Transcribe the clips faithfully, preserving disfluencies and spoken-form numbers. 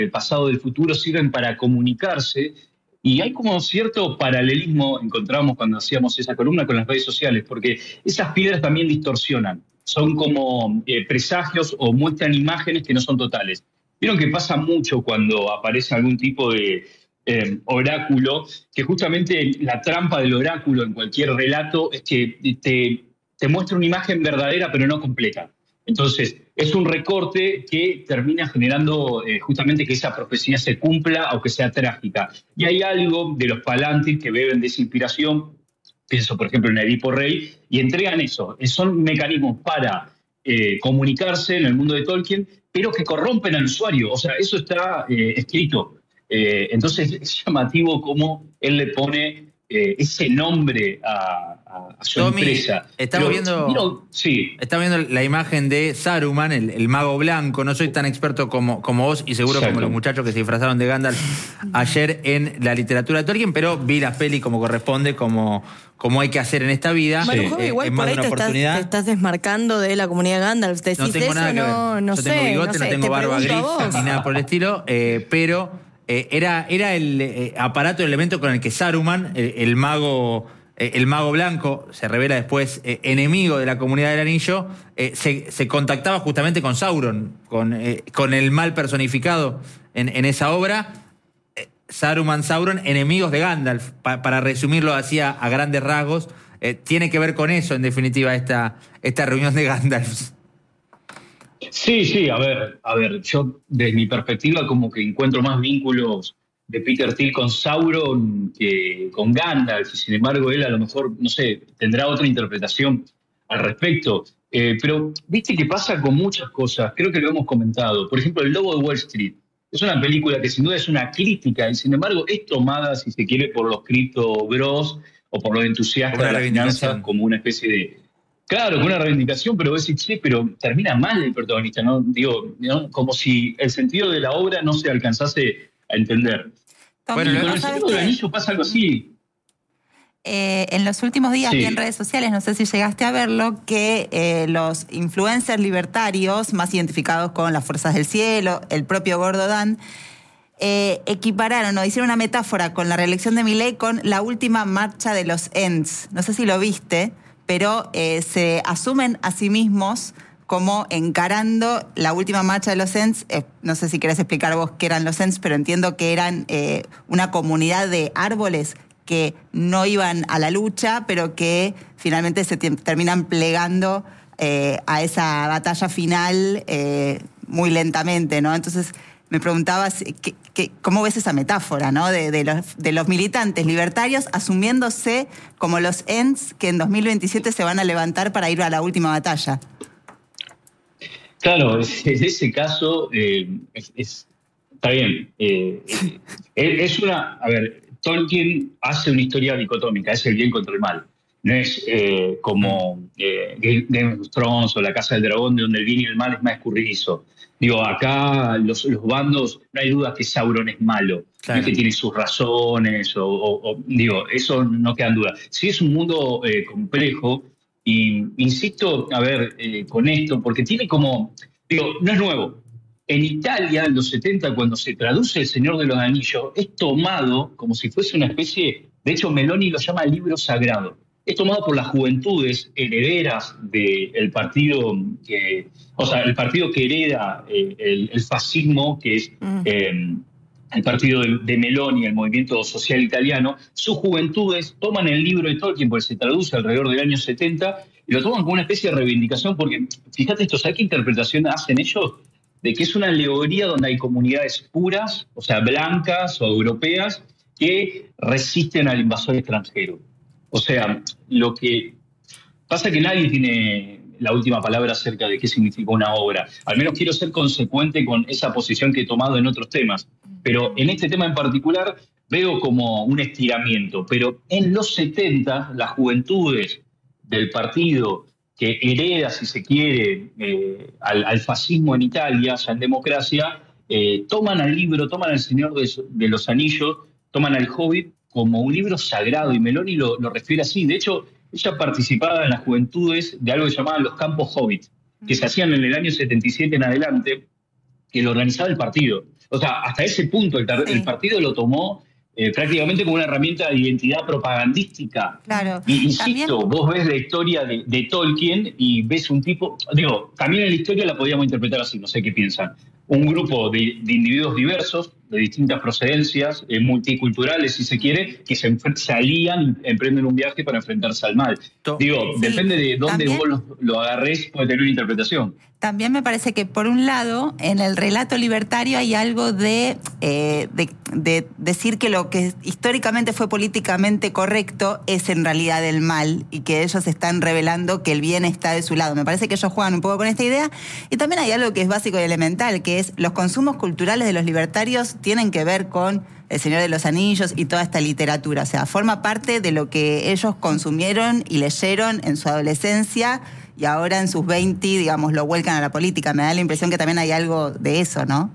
del pasado, del futuro, sirven para comunicarse. Y hay como cierto paralelismo, encontramos cuando hacíamos esa columna con las redes sociales, porque esas piedras también distorsionan. Son como eh, presagios o muestran imágenes que no son totales. Vieron que pasa mucho cuando aparece algún tipo de eh, oráculo, que justamente la trampa del oráculo en cualquier relato es que te, te muestra una imagen verdadera pero no completa. Entonces, es un recorte que termina generando eh, justamente que esa profecía se cumpla, aunque sea trágica. Y hay algo de los Palantir que beben de esa inspiración, pienso por ejemplo en Edipo Rey, y entregan eso. Son mecanismos para eh, comunicarse en el mundo de Tolkien, pero que corrompen al usuario. O sea, eso está eh, escrito. Eh, entonces es llamativo cómo él le pone eh, ese nombre a, a, a su Tommy, empresa. Estamos, Pero, viendo, miro, sí. estamos viendo la imagen de Saruman, el, el mago blanco. No soy tan experto como, como vos y seguro Exacto. como los muchachos que se disfrazaron de Gandalf ayer en la literatura de Tolkien, pero vi las pelis como corresponde, como, como hay que hacer en esta vida. Bueno, sí. eh, igual por ahí te estás, te estás desmarcando de la comunidad Gandalf. ¿Decís no tengo eso? Nada que ver. No, no Yo sé, tengo bigote, no, no sé, tengo barba gris ni nada por el estilo, eh, pero... Eh, era, era el eh, aparato, el elemento con el que Saruman, el, el mago eh, el mago blanco, se revela después eh, enemigo de la comunidad del anillo, eh, se, se contactaba justamente con Sauron, con, eh, con el mal personificado en, en esa obra. Eh, Saruman, Sauron, enemigos de Gandalf, pa, para resumirlo así a, a grandes rasgos. Eh, tiene que ver con eso, en definitiva, esta, esta reunión de Gandalf. Sí, sí, a ver, a ver, yo desde mi perspectiva como que encuentro más vínculos de Peter Thiel con Sauron que con Gandalf, y sin embargo él a lo mejor, no sé, tendrá otra interpretación al respecto. Eh, pero viste que pasa con muchas cosas, creo que lo hemos comentado. Por ejemplo, El Lobo de Wall Street es una película que sin duda es una crítica y sin embargo es tomada, si se quiere, por los cripto bros o por los entusiastas de las finanzas como una especie de... Claro, con una reivindicación, pero vos decís, che, pero termina mal el protagonista, ¿no? Digo, ¿no? Como si el sentido de la obra no se alcanzase a entender. Bueno, con el Señor del Anillo pasa algo así. Eh, en los últimos días Sí. vi en redes sociales, no sé si llegaste a verlo, que eh, los influencers libertarios, más identificados con las fuerzas del cielo, el propio Gordo Dan, eh, equipararon o hicieron una metáfora con la reelección de Milei con la última marcha de los Ents. No sé si lo viste, pero eh, se asumen a sí mismos como encarando la última marcha de los Ents. Eh, no sé si querés explicar vos qué eran los Ents, pero entiendo que eran eh, una comunidad de árboles que no iban a la lucha, pero que finalmente se terminan plegando eh, a esa batalla final eh, muy lentamente, ¿no? Entonces me preguntabas ¿qué, qué, cómo ves esa metáfora, ¿no? De, de, los, de los militantes libertarios asumiéndose como los Ents que en dos mil veintisiete se van a levantar para ir a la última batalla. Claro, en ese caso eh, es, es, está bien. Eh, es una, a ver, Tolkien hace una historia dicotómica, es el bien contra el mal. No es eh, como eh, Game of Thrones o La Casa del Dragón, de donde el bien y el mal es más escurridizo. Digo, acá los, los bandos, no hay duda que Sauron es malo, claro. No es que tiene sus razones, o, o, o digo, eso no queda en duda. Sí es un mundo eh, complejo, y insisto, a ver, eh, con esto, porque tiene como, digo, no es nuevo. En Italia, en los setenta, cuando se traduce El Señor de los Anillos, es tomado como si fuese una especie, de hecho Meloni lo llama libro sagrado. Es tomado por las juventudes herederas del partido que, o sea, el partido que hereda eh, el, el fascismo, que es mm. eh, el partido de, de Meloni, el movimiento social italiano. Sus juventudes toman el libro de Tolkien, porque se traduce alrededor del año setenta, y lo toman como una especie de reivindicación, porque fíjate esto, ¿sabes qué interpretación hacen ellos? De que es una alegoría donde hay comunidades puras, o sea, blancas o europeas, que resisten al invasor extranjero. O sea, lo que pasa es que nadie tiene la última palabra acerca de qué significa una obra. Al menos quiero ser consecuente con esa posición que he tomado en otros temas. Pero en este tema en particular veo como un estiramiento. Pero en los setenta, las juventudes del partido que hereda, si se quiere, eh, al, al fascismo en Italia, ya en democracia, eh, toman al libro, toman al Señor de, de los Anillos, toman al Hobbit como un libro sagrado, y Meloni lo, lo refiere así. De hecho, ella participaba en las juventudes de algo que llamaban los campos Hobbit, que se hacían en el año setenta y siete en adelante, que lo organizaba el partido. O sea, hasta ese punto el, sí. el partido lo tomó eh, prácticamente como una herramienta de identidad propagandística. Claro. Y insisto, también... vos ves la historia de, de Tolkien y ves un tipo... Digo, también en la historia la podíamos interpretar así, no sé qué piensan. Un grupo de, de individuos diversos, de distintas procedencias, eh, multiculturales, si se quiere, que se, se alían y emprenden un viaje para enfrentarse al mal. Digo, sí, depende de dónde también, vos lo, lo agarrés, puede tener una interpretación. También me parece que, por un lado, en el relato libertario hay algo de, eh, de, de decir que lo que históricamente fue políticamente correcto es en realidad el mal y que ellos están revelando que el bien está de su lado. Me parece que ellos juegan un poco con esta idea. Y también hay algo que es básico y elemental, que es los consumos culturales de los libertarios tienen que ver con El Señor de los Anillos y toda esta literatura. O sea, forma parte de lo que ellos consumieron y leyeron en su adolescencia y ahora en sus veinte, digamos, lo vuelcan a la política. Me da la impresión que también hay algo de eso, ¿no?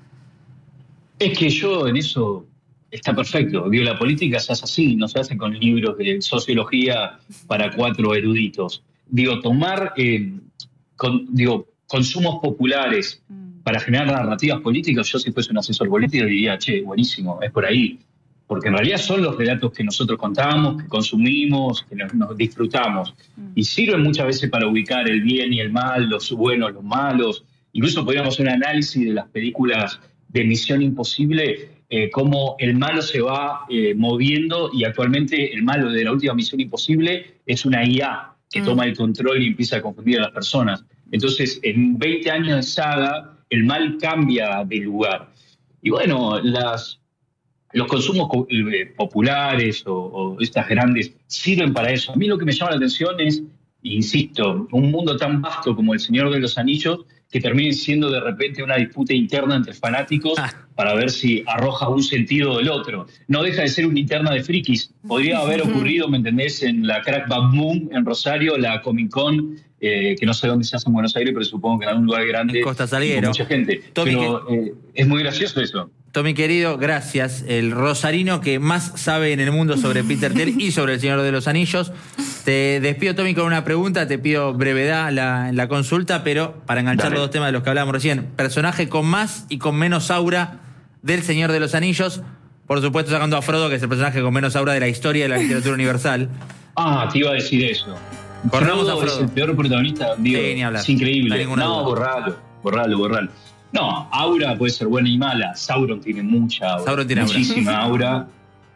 Es que yo en eso está perfecto. Digo, la política se hace así, no se hace con libros de sociología para cuatro eruditos. Digo, tomar, eh, con, digo, consumos populares para generar narrativas políticas, yo si fuese un asesor político diría, che, buenísimo, es por ahí. Porque en realidad son los relatos que nosotros contamos, que consumimos, que nos, nos disfrutamos. Y sirven muchas veces para ubicar el bien y el mal, los buenos, los malos. Incluso podríamos hacer un análisis de las películas de Misión Imposible, eh, cómo el malo se va eh, moviendo y actualmente el malo de la última Misión Imposible es una I A que mm. toma el control y empieza a confundir a las personas. Entonces, en veinte años de saga, el mal cambia de lugar. Y bueno, las... los consumos populares o, o estas grandes sirven para eso. A mí lo que me llama la atención es, insisto, un mundo tan vasto como El Señor de los Anillos que termine siendo de repente una disputa interna entre fanáticos ah. para ver si arroja un sentido del otro. No deja de ser una interna de frikis. Podría haber ocurrido, ¿me entendés?, en la Crack Bang Boom en Rosario, la Comic Con, eh, que no sé dónde se hace en Buenos Aires, pero supongo que en algún lugar grande. Costa Salguero. Mucha gente. Tommy, pero que... eh, es muy gracioso eso. Tommy querido, gracias. El rosarino que más sabe en el mundo sobre Peter Thiel y sobre El Señor de los Anillos. Te despido, Tommy, con una pregunta. Te pido brevedad en la, la consulta, pero para enganchar Dale. los dos temas de los que hablábamos recién. Personaje con más y con menos aura del Señor de los Anillos. Por supuesto, sacando a Frodo, que es el personaje con menos aura de la historia de la literatura universal. Ah, te iba a decir eso. Corramos Frodo a Frodo. Es el peor protagonista. Digo, sí, ni hablar. Es increíble. No, no borralo, borralo, borralo. No, aura puede ser buena y mala. Sauron tiene mucha aura. Sauron tiene muchísima aura. aura.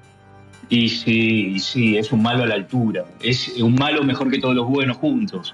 Y sí, sí, es un malo a la altura. Es un malo mejor que todos los buenos juntos.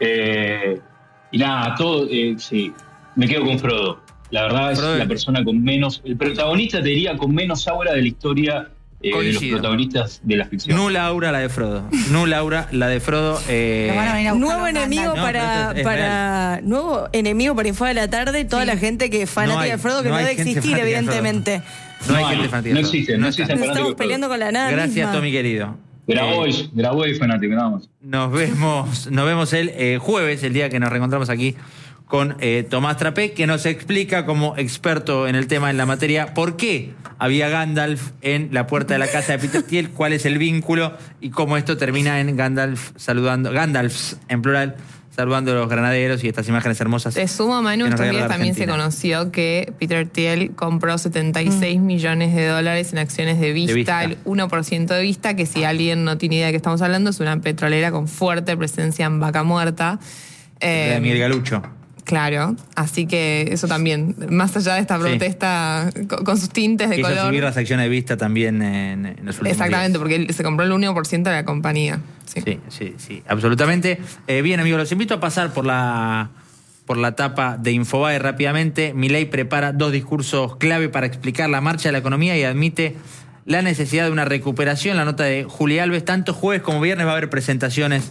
Eh, y nada, todo, eh, sí, me quedo con Frodo. La verdad es Frodo. La persona con menos, el protagonista te diría con menos aura de la historia eh, de los protagonistas de la ficción. Nula aura la de Frodo. Nula aura la de Frodo. Eh... Nuevo enemigo no, para, es, es para nuevo enemigo para Info de la Tarde. Toda sí. la gente que es fanática no hay, de Frodo que no, no debe existir, evidentemente. No, no hay gente fanática. No existe, no existe. Nos estamos peleando con la nada. Gracias, misma. Tommy querido. Grabois, Grabois fanático, vamos. Nos vemos, nos vemos el eh, jueves, el día que nos reencontramos aquí con eh, Tomás Trapé, que nos explica como experto en el tema, en la materia, por qué había Gandalf en la puerta de la casa de Peter Thiel, cuál es el vínculo y cómo esto termina en Gandalf saludando, Gandalfs en plural, saludando a los granaderos y estas imágenes hermosas. Te sumo, Manu, estos días también se conoció que Peter Thiel compró setenta y seis mm. millones de dólares en acciones de Vista, de Vista, el uno por ciento de Vista, que si alguien no tiene idea de qué estamos hablando, es una petrolera con fuerte presencia en Vaca Muerta. Eh, de Miguel Galucho. Claro, así que eso también, más allá de esta protesta sí. con, con sus tintes de Quiso color. subir las acciones de Vista también en, en los últimos Exactamente, días. porque él se compró el uno por ciento de la compañía. Sí, sí, sí, sí absolutamente. Eh, bien, amigos, los invito a pasar por la, por la tapa de Infobae rápidamente. Milei prepara dos discursos clave para explicar la marcha de la economía y admite la necesidad de una recuperación. La nota de Juli Alves, tanto jueves como viernes va a haber presentaciones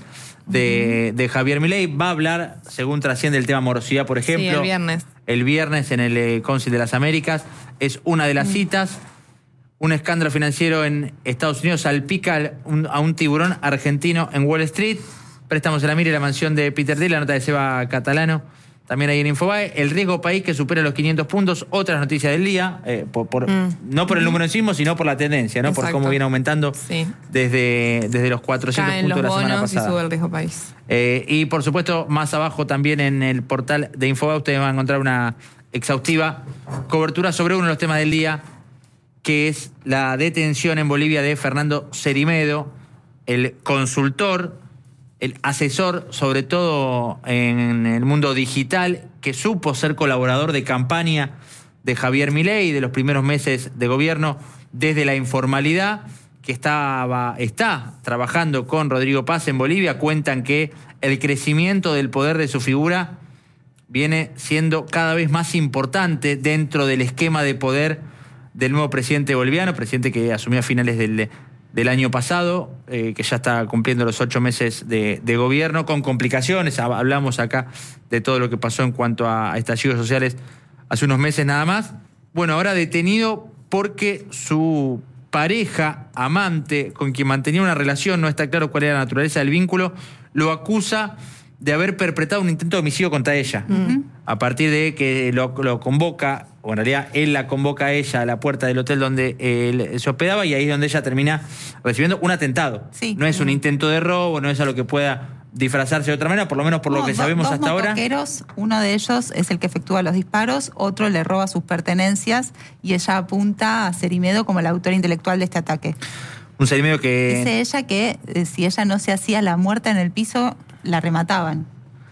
de, de Javier Milei. Va a hablar, según trasciende, el tema morosidad, por ejemplo. Sí, el viernes. El viernes en el eh, Cónsul de las Américas. Es una de las mm. citas. Un escándalo financiero en Estados Unidos salpica un, a un tiburón argentino en Wall Street. Préstamos en la mira y la mansión de Peter Thiel, la nota de Seba Catalano. También ahí en Infobae. El riesgo país que supera los quinientos puntos. Otras noticias del día. Eh, por, por, mm. No por el número en sí, sino por la tendencia, ¿no? Exacto. Por cómo viene aumentando sí. desde, desde los cuatrocientos Caen puntos los de la semana bonos pasada. Y sube el riesgo país. Eh, y por supuesto, más abajo también en el portal de Infobae ustedes van a encontrar una exhaustiva cobertura sobre uno de los temas del día, que es la detención en Bolivia de Fernando Cerimedo, el consultor, el asesor, sobre todo en el mundo digital, que supo ser colaborador de campaña de Javier Milei de los primeros meses de gobierno desde la informalidad, que estaba, está trabajando con Rodrigo Paz en Bolivia. Cuentan que el crecimiento del poder de su figura viene siendo cada vez más importante dentro del esquema de poder del nuevo presidente boliviano, presidente que asumió a finales del, del año pasado, eh, que ya está cumpliendo los ocho meses de, de gobierno, con complicaciones. Hablamos acá de todo lo que pasó en cuanto a estallidos sociales hace unos meses nada más. Bueno, ahora detenido porque su pareja, amante, con quien mantenía una relación, no está claro cuál era la naturaleza del vínculo, lo acusa de haber perpetrado un intento de homicidio contra ella. Uh-huh. A partir de que lo, lo convoca, o en realidad él la convoca a ella a la puerta del hotel donde él se hospedaba, y ahí es donde ella termina recibiendo un atentado. Sí. No es un intento de robo, no es algo que pueda disfrazarse de otra manera, por lo menos por no, lo que do, sabemos dos hasta ahora. Uno de ellos es el que efectúa los disparos, otro le roba sus pertenencias y ella apunta a Cerimedo como el autor intelectual de este ataque. Un Cerimedo que... Dice ella que eh, si ella no se hacía la muerta en el piso, la remataban.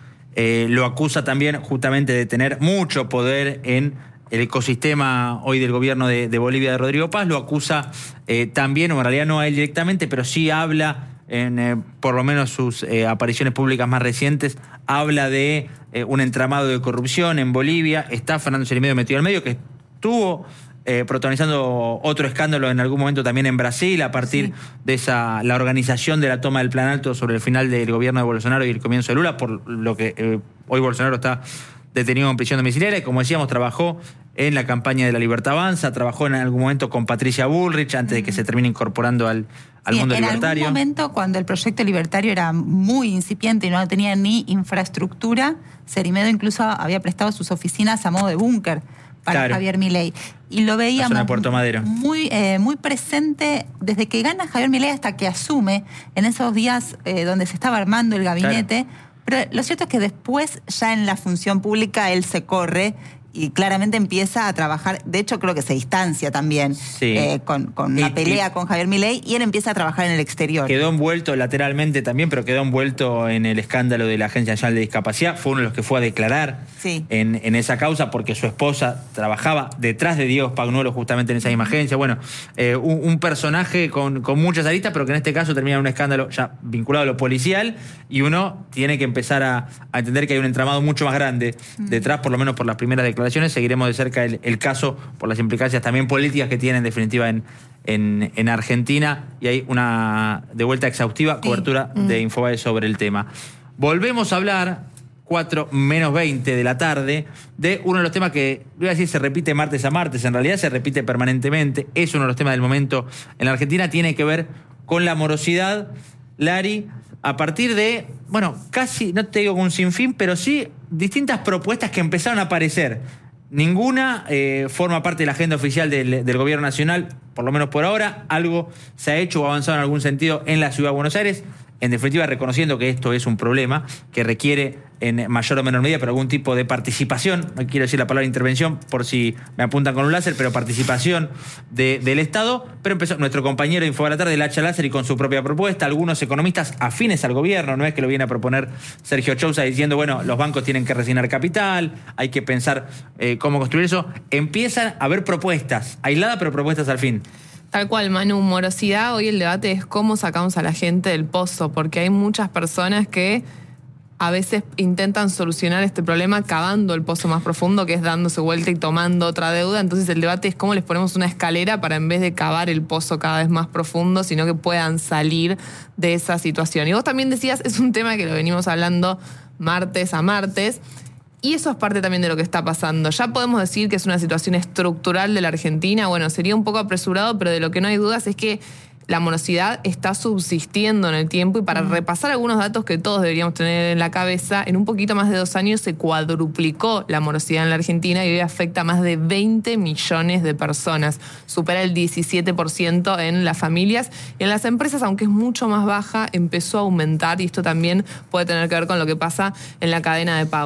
Eh, lo acusa también justamente de tener mucho poder en el ecosistema hoy del gobierno de, de Bolivia de Rodrigo Paz. Lo acusa eh, también, o en realidad no a él directamente, pero sí habla en eh, por lo menos sus eh, apariciones públicas más recientes, habla de eh, un entramado de corrupción en Bolivia. Está Fernando Cerimedo metido al medio, que estuvo eh, protagonizando otro escándalo en algún momento también en Brasil, a partir sí. de esa la organización de la toma del Plan Alto sobre el final del gobierno de Bolsonaro y el comienzo de Lula, por lo que eh, hoy Bolsonaro está detenido en prisión domiciliaria. Y como decíamos, trabajó en la campaña de La Libertad Avanza, trabajó en algún momento con Patricia Bullrich antes de que se termine incorporando al, al sí, mundo en libertario. En algún momento, cuando el proyecto libertario era muy incipiente y no tenía ni infraestructura, Cerimedo incluso había prestado sus oficinas a modo de búnker para claro. Javier Milei. Y lo veíamos Puerto Madero. muy eh, muy presente desde que gana Javier Milei hasta que asume, en esos días eh, donde se estaba armando el gabinete. Claro. Pero lo cierto es que después, ya en la función pública, él se corre y claramente empieza a trabajar. De hecho, creo que se distancia también sí. eh, con, con una y, pelea y, con Javier Milei, y él empieza a trabajar en el exterior. Quedó envuelto lateralmente también, pero quedó envuelto en el escándalo de la Agencia Nacional de Discapacidad. Fue uno de los que fue a declarar sí. en, en esa causa, porque su esposa trabajaba detrás de Diego Spagnuolo justamente en esa misma agencia. Bueno, eh, un, un personaje con, con muchas aristas, pero que en este caso termina en un escándalo ya vinculado a lo policial, y uno tiene que empezar a, a entender que hay un entramado mucho más grande mm. detrás, por lo menos por las primeras declaraciones. Seguiremos de cerca el, el caso por las implicancias también políticas que tiene en definitiva en, en, en Argentina, y hay una de vuelta exhaustiva sí. cobertura mm. de Infobae sobre el tema. Volvemos a hablar, cuatro menos veinte de la tarde, de uno de los temas que, voy a decir, se repite martes a martes, en realidad se repite permanentemente, es uno de los temas del momento en la Argentina, tiene que ver con la morosidad, Lari, a partir de, bueno, casi, no te digo un sinfín, pero sí distintas propuestas que empezaron a aparecer. Ninguna eh, forma parte de la agenda oficial del, del gobierno nacional, por lo menos por ahora. Algo se ha hecho o avanzado en algún sentido en la ciudad de Buenos Aires, en definitiva reconociendo que esto es un problema que requiere en mayor o menor medida, pero algún tipo de participación, no quiero decir la palabra intervención por si me apuntan con un láser, pero participación de, del Estado. Pero empezó nuestro compañero de Info de la Tarde, Lacha Láser, y con su propia propuesta, algunos economistas afines al gobierno, no es que lo viene a proponer Sergio Chousa diciendo, bueno, los bancos tienen que resignar capital, hay que pensar eh, cómo construir eso. Empiezan a haber propuestas, aisladas pero propuestas al fin. Tal cual, Manu, morosidad. Hoy el debate es cómo sacamos a la gente del pozo, porque hay muchas personas que a veces intentan solucionar este problema cavando el pozo más profundo, que es dándose vuelta y tomando otra deuda. Entonces el debate es cómo les ponemos una escalera para, en vez de cavar el pozo cada vez más profundo, sino que puedan salir de esa situación. Y vos también decías, es un tema que lo venimos hablando martes a martes, y eso es parte también de lo que está pasando. Ya podemos decir que es una situación estructural de la Argentina. Bueno, sería un poco apresurado, pero de lo que no hay dudas es que la morosidad está subsistiendo en el tiempo, y para mm. repasar algunos datos que todos deberíamos tener en la cabeza, en un poquito más de dos años se cuadruplicó la morosidad en la Argentina y hoy afecta a más de veinte millones de personas. Supera el diecisiete por ciento en las familias, y en las empresas, aunque es mucho más baja, empezó a aumentar, y esto también puede tener que ver con lo que pasa en la cadena de pagos.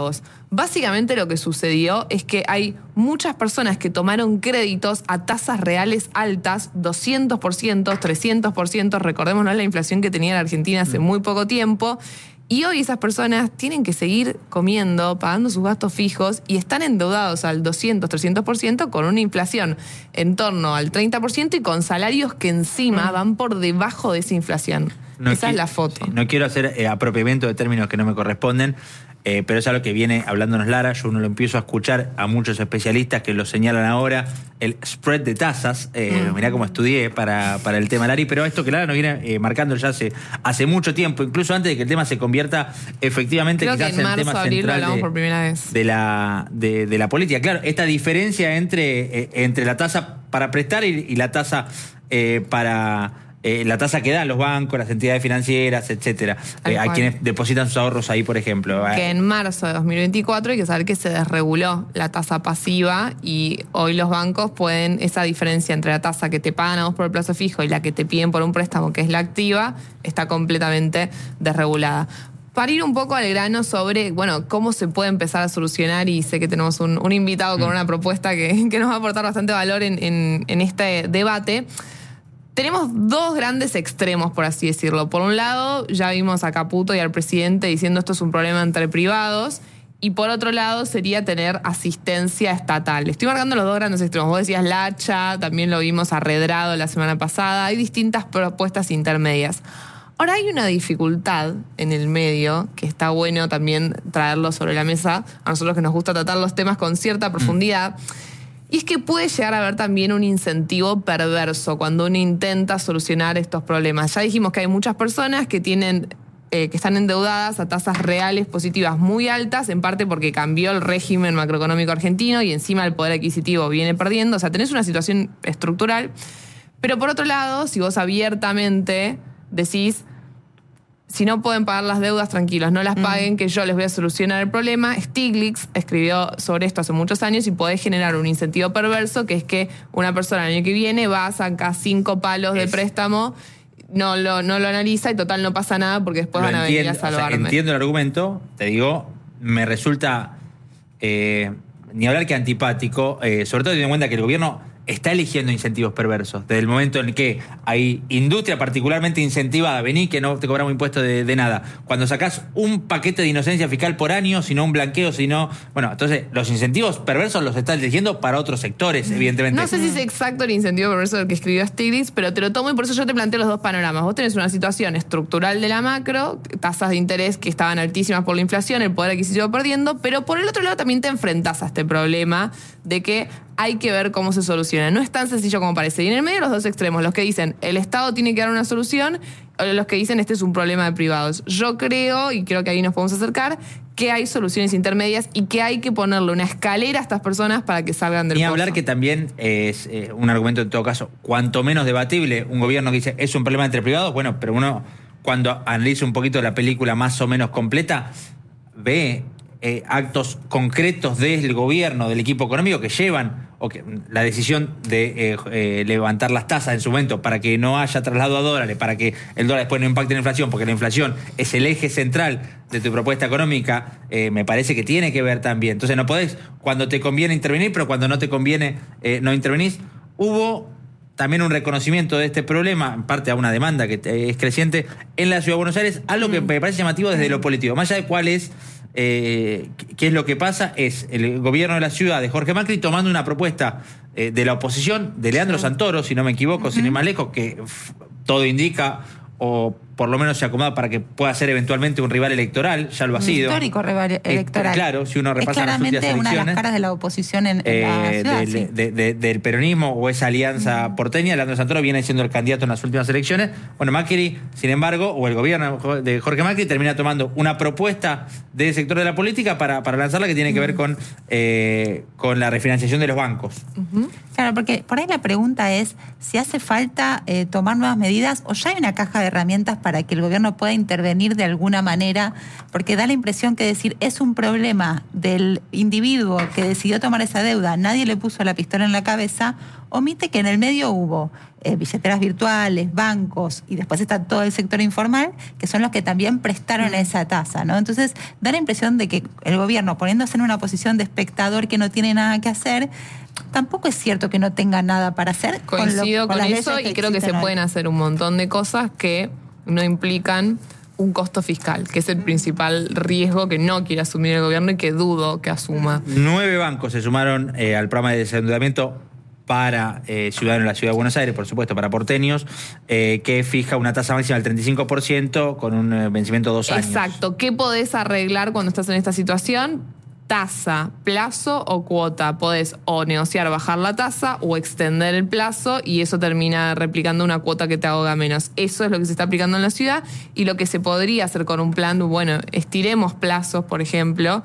Básicamente lo que sucedió es que hay muchas personas que tomaron créditos a tasas reales altas, doscientos por ciento, trescientos por ciento, recordémonos la inflación que tenía la Argentina hace muy poco tiempo, y hoy esas personas tienen que seguir comiendo, pagando sus gastos fijos y están endeudados al doscientos, trescientos por ciento con una inflación en torno al treinta por ciento y con salarios que encima van por debajo de esa inflación. No esa es la foto. Sí, no quiero hacer eh, apropiamiento de términos que no me corresponden, eh, pero es algo que viene hablándonos Lara. Yo no lo empiezo a escuchar a muchos especialistas que lo señalan ahora, el spread de tasas. Eh, mm. Mirá cómo estudié para, para el tema Lari, pero esto que Lara nos viene eh, marcando ya hace, hace mucho tiempo, incluso antes de que el tema se convierta efectivamente Creo quizás que en, en marzo, tema abril, central lo hablamos de, por primera vez. de, la, de, de la política. Claro, esta diferencia entre, eh, entre la tasa para prestar y, y la tasa eh, para... Eh, la tasa que dan los bancos, las entidades financieras, etcétera, eh, a quienes depositan sus ahorros ahí, por ejemplo. Que en marzo de dos mil veinticuatro hay que saber que se desreguló la tasa pasiva y hoy los bancos pueden, esa diferencia entre la tasa que te pagan a vos por el plazo fijo y la que te piden por un préstamo, que es la activa, está completamente desregulada. Para ir un poco al grano sobre, bueno, cómo se puede empezar a solucionar, y sé que tenemos un, un invitado con una propuesta que, que nos va a aportar bastante valor en, en, en este debate. Tenemos dos grandes extremos, por así decirlo. Por un lado, ya vimos a Caputo y al presidente diciendo esto es un problema entre privados, y por otro lado sería tener asistencia estatal. Estoy marcando los dos grandes extremos. Vos decías Lacha, también lo vimos a Redrado la semana pasada. Hay distintas propuestas intermedias. Ahora hay una dificultad en el medio, que está bueno también traerlo sobre la mesa, a nosotros que nos gusta tratar los temas con cierta profundidad, mm. Y es que puede llegar a haber también un incentivo perverso cuando uno intenta solucionar estos problemas. Ya dijimos que hay muchas personas que tienen, eh, que están endeudadas a tasas reales positivas muy altas, en parte porque cambió el régimen macroeconómico argentino y encima el poder adquisitivo viene perdiendo. O sea, tenés una situación estructural. Pero por otro lado, si vos abiertamente decís, si no pueden pagar las deudas, tranquilos, no las paguen, mm. que yo les voy a solucionar el problema. Stiglitz escribió sobre esto hace muchos años y podés generar un incentivo perverso, que es que una persona el año que viene va a sacar cinco palos es. de préstamo, no lo, no lo analiza y total no pasa nada porque después lo van a venir entiendo, a salvarme. O sea, entiendo el argumento, te digo, me resulta eh, ni hablar que antipático, eh, sobre todo teniendo en cuenta que el gobierno está eligiendo incentivos perversos. Desde el momento en el que hay industria particularmente incentivada, vení que no te cobramos impuestos de, de nada. Cuando sacás un paquete de inocencia fiscal por año, sino un blanqueo, sino... Bueno, entonces los incentivos perversos los está eligiendo para otros sectores, evidentemente. No sé si es exacto el incentivo perverso del que escribió Stiglitz, pero te lo tomo y por eso yo te planteo los dos panoramas. Vos tenés una situación estructural de la macro, tasas de interés que estaban altísimas por la inflación, el poder adquisitivo perdiendo, pero por el otro lado también te enfrentás a este problema de que hay que ver cómo se soluciona. No es tan sencillo como parece. Y en el medio los dos extremos, los que dicen el Estado tiene que dar una solución, o los que dicen este es un problema de privados. Yo creo, y creo que ahí nos podemos acercar, que hay soluciones intermedias y que hay que ponerle una escalera a estas personas para que salgan del pozo. Y hablar que también es eh, un argumento en todo caso, cuanto menos debatible, un gobierno que dice es un problema entre privados, bueno, pero uno cuando analiza un poquito la película más o menos completa, ve eh, actos concretos del gobierno, del equipo económico que llevan o que la decisión de eh, eh, levantar las tasas en su momento para que no haya traslado a dólares, para que el dólar después no impacte en la inflación, porque la inflación es el eje central de tu propuesta económica, eh, me parece que tiene que ver también. Entonces no podés, cuando te conviene intervenir, pero cuando no te conviene eh, no intervenís. Hubo también un reconocimiento de este problema, en parte a una demanda que es creciente en la Ciudad de Buenos Aires, algo que me parece llamativo desde lo político. Más allá de cuál es, eh, qué es lo que pasa, es el gobierno de la ciudad de Jorge Macri tomando una propuesta eh, de la oposición, de Leandro Santoro, si no me equivoco, uh-huh. sin ir más lejos, que f- todo indica, o por lo menos se acomoda para que pueda ser eventualmente un rival electoral, ya lo ha un sido. Histórico rival electoral. Eh, claro, si uno repasa las últimas elecciones. Es claramente una de las caras de la oposición en, en eh, la ciudad. Del, sí. de, de, del peronismo o esa alianza uh-huh. porteña. Leandro Santoro viene siendo el candidato en las últimas elecciones. Bueno, Macri, sin embargo, o el gobierno de Jorge Macri termina tomando una propuesta del sector de la política para, para lanzarla que tiene que ver con, eh, con la refinanciación de los bancos. Uh-huh. Claro, porque por ahí la pregunta es si hace falta eh, tomar nuevas medidas o ya hay una caja de herramientas para para que el gobierno pueda intervenir de alguna manera, porque da la impresión que decir es un problema del individuo que decidió tomar esa deuda, nadie le puso la pistola en la cabeza, omite que en el medio hubo eh, billeteras virtuales, bancos, y después está todo el sector informal, que son los que también prestaron esa tasa, ¿no? Entonces, da la impresión de que el gobierno, poniéndose en una posición de espectador que no tiene nada que hacer, tampoco es cierto que no tenga nada para hacer. Coincido con, lo, con, con eso y creo que se hoy. pueden hacer un montón de cosas que no implican un costo fiscal, que es el principal riesgo que no quiere asumir el gobierno y que dudo que asuma. Nueve bancos se sumaron eh, al programa de desendeudamiento para eh, ciudadanos de la Ciudad de Buenos Aires, por supuesto, para porteños, eh, que fija una tasa máxima del treinta y cinco por ciento con un eh, vencimiento de dos años. Exacto. ¿Qué podés arreglar cuando estás en esta situación? Tasa, plazo o cuota. Podés o negociar bajar la tasa o extender el plazo y eso termina replicando una cuota que te ahoga menos. Eso es lo que se está aplicando en la ciudad y lo que se podría hacer con un plan, bueno, estiremos plazos, por ejemplo,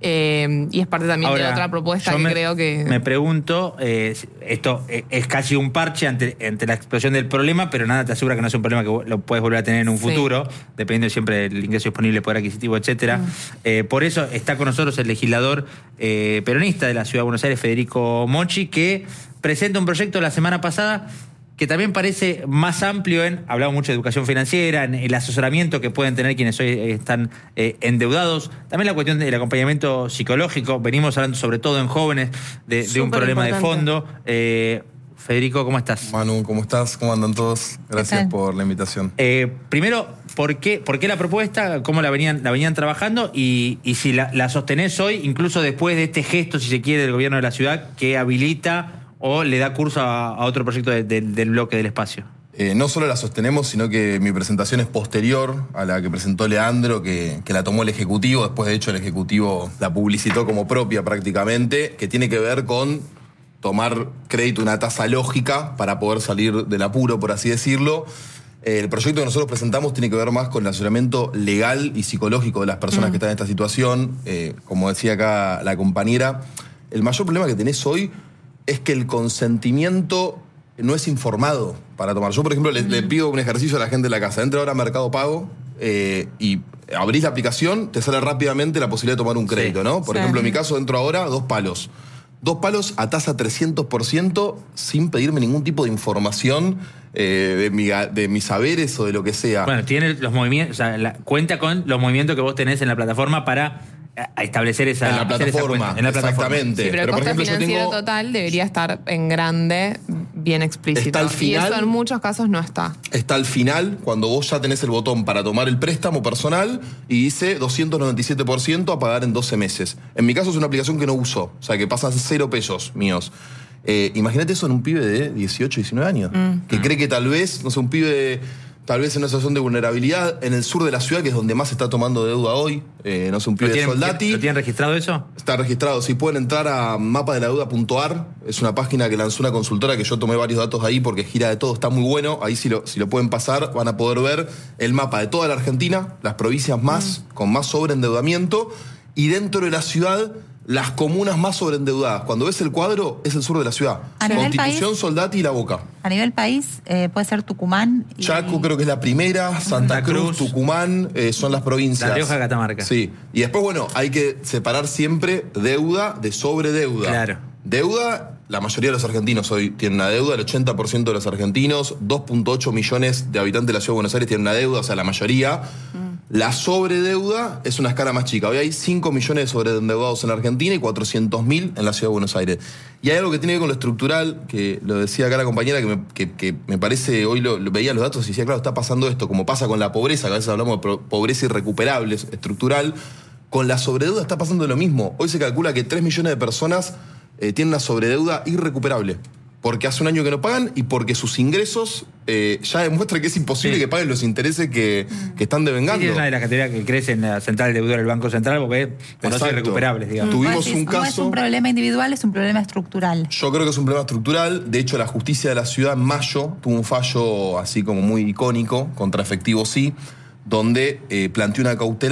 eh, y es parte también Ahora, de otra propuesta que me, creo que... Me pregunto, eh, esto es casi un parche ante, ante la explosión del problema, pero nada te asegura que no es un problema que lo puedes volver a tener en un sí. futuro, dependiendo siempre del ingreso disponible, poder adquisitivo, etcétera. Mm. Eh, por eso está con nosotros el legislador eh, peronista de la Ciudad de Buenos Aires, Federico Mochi, que presenta un proyecto la semana pasada que también parece más amplio en, hablamos mucho de educación financiera, en el asesoramiento que pueden tener quienes hoy están eh, endeudados, también la cuestión del acompañamiento psicológico, venimos hablando sobre todo en jóvenes de, de un problema importante. de fondo. Eh, Federico, ¿cómo estás? Manu, ¿cómo estás? ¿Cómo andan todos? Gracias por la invitación. Eh, primero, ¿por qué, ¿por qué la propuesta? ¿Cómo la venían, la venían trabajando? Y, y si la, la sostenés hoy, incluso después de este gesto, si se quiere, del gobierno de la ciudad, que habilita o le da curso a, a otro proyecto de, de, del bloque del espacio. Eh, no solo la sostenemos, sino que mi presentación es posterior a la que presentó Leandro, que, que la tomó el Ejecutivo. Después, de hecho, el Ejecutivo la publicitó como propia prácticamente, que tiene que ver con tomar crédito una tasa lógica para poder salir del apuro, por así decirlo. Eh, el proyecto que nosotros presentamos tiene que ver más con el asesoramiento legal y psicológico de las personas mm. que están en esta situación. Eh, como decía acá la compañera, el mayor problema que tenés hoy es que el consentimiento no es informado para tomar. Yo, por ejemplo, le, le pido un ejercicio a la gente de la casa. Entra ahora a Mercado Pago eh, y abrís la aplicación, te sale rápidamente la posibilidad de tomar un crédito, sí, ¿no? Por sí. ejemplo, en mi caso, entro ahora, dos palos. Dos palos a tasa trescientos por ciento sin pedirme ningún tipo de información eh, de, mi, de mis saberes o de lo que sea. Bueno, tiene los movimientos, o sea, la, cuenta con los movimientos que vos tenés en la plataforma para a establecer esa, en la plataforma, en la plataforma. Exactamente. Sí, pero el pero costo por ejemplo, financiero yo tengo... total debería estar en grande, bien explícito. Está al final, y eso en muchos casos no está. Está al final, cuando vos ya tenés el botón para tomar el préstamo personal y dice doscientos noventa y siete por ciento a pagar en doce meses. En mi caso es una aplicación que no uso, o sea que pasan cero pesos míos. Eh, Imagínate eso en un pibe de dieciocho, diecinueve años, mm. que cree que tal vez, no sé, un pibe de... Tal vez en una situación de vulnerabilidad, en el sur de la ciudad, que es donde más se está tomando deuda hoy, eh, no sé, un pibe de Soldati. ¿Lo tienen registrado eso? Está registrado. Si pueden entrar a mapa de la deuda punto a r, es una página que lanzó una consultora que yo tomé varios datos ahí porque gira de todo, está muy bueno. Ahí si lo, si lo pueden pasar, van a poder ver el mapa de toda la Argentina, las provincias más, mm. con más sobreendeudamiento, y dentro de la ciudad, las comunas más sobreendeudadas. Cuando ves el cuadro, es el sur de la ciudad. Constitución, país, Soldati y La Boca. A nivel país, eh, puede ser Tucumán. Y... Chaco creo que es la primera, Santa la Cruz, Cruz, Tucumán, eh, son las provincias. La Rioja, Catamarca. Sí. Y después, bueno, hay que separar siempre deuda de sobredeuda. Claro. Deuda, la mayoría de los argentinos hoy tienen una deuda, el ochenta por ciento de los argentinos, dos punto ocho millones de habitantes de la Ciudad de Buenos Aires tienen una deuda, o sea, la mayoría. Mm. La sobredeuda es una escala más chica. Hoy hay cinco millones de sobreendeudados en la Argentina y cuatrocientos mil en la Ciudad de Buenos Aires. Y hay algo que tiene que ver con lo estructural, que lo decía acá la compañera, que me, que, que me parece, hoy lo, lo veía los datos y decía, claro, está pasando esto, como pasa con la pobreza, que a veces hablamos de pobreza irrecuperable, estructural, con la sobredeuda está pasando lo mismo. Hoy se calcula que tres millones de personas eh, tienen una sobredeuda irrecuperable. Porque hace un año que no pagan y porque sus ingresos eh, ya demuestran que es imposible sí. que paguen los intereses que, que están devengando. Sí, es una de las categorías que crece en la central de deudor del Banco Central porque no son irrecuperables, digamos. Tuvimos un caso... No es un problema individual, es un problema estructural. Yo creo que es un problema estructural. De hecho, la justicia de la ciudad en mayo tuvo un fallo así como muy icónico, contra efectivo sí, donde eh, planteó una cautelar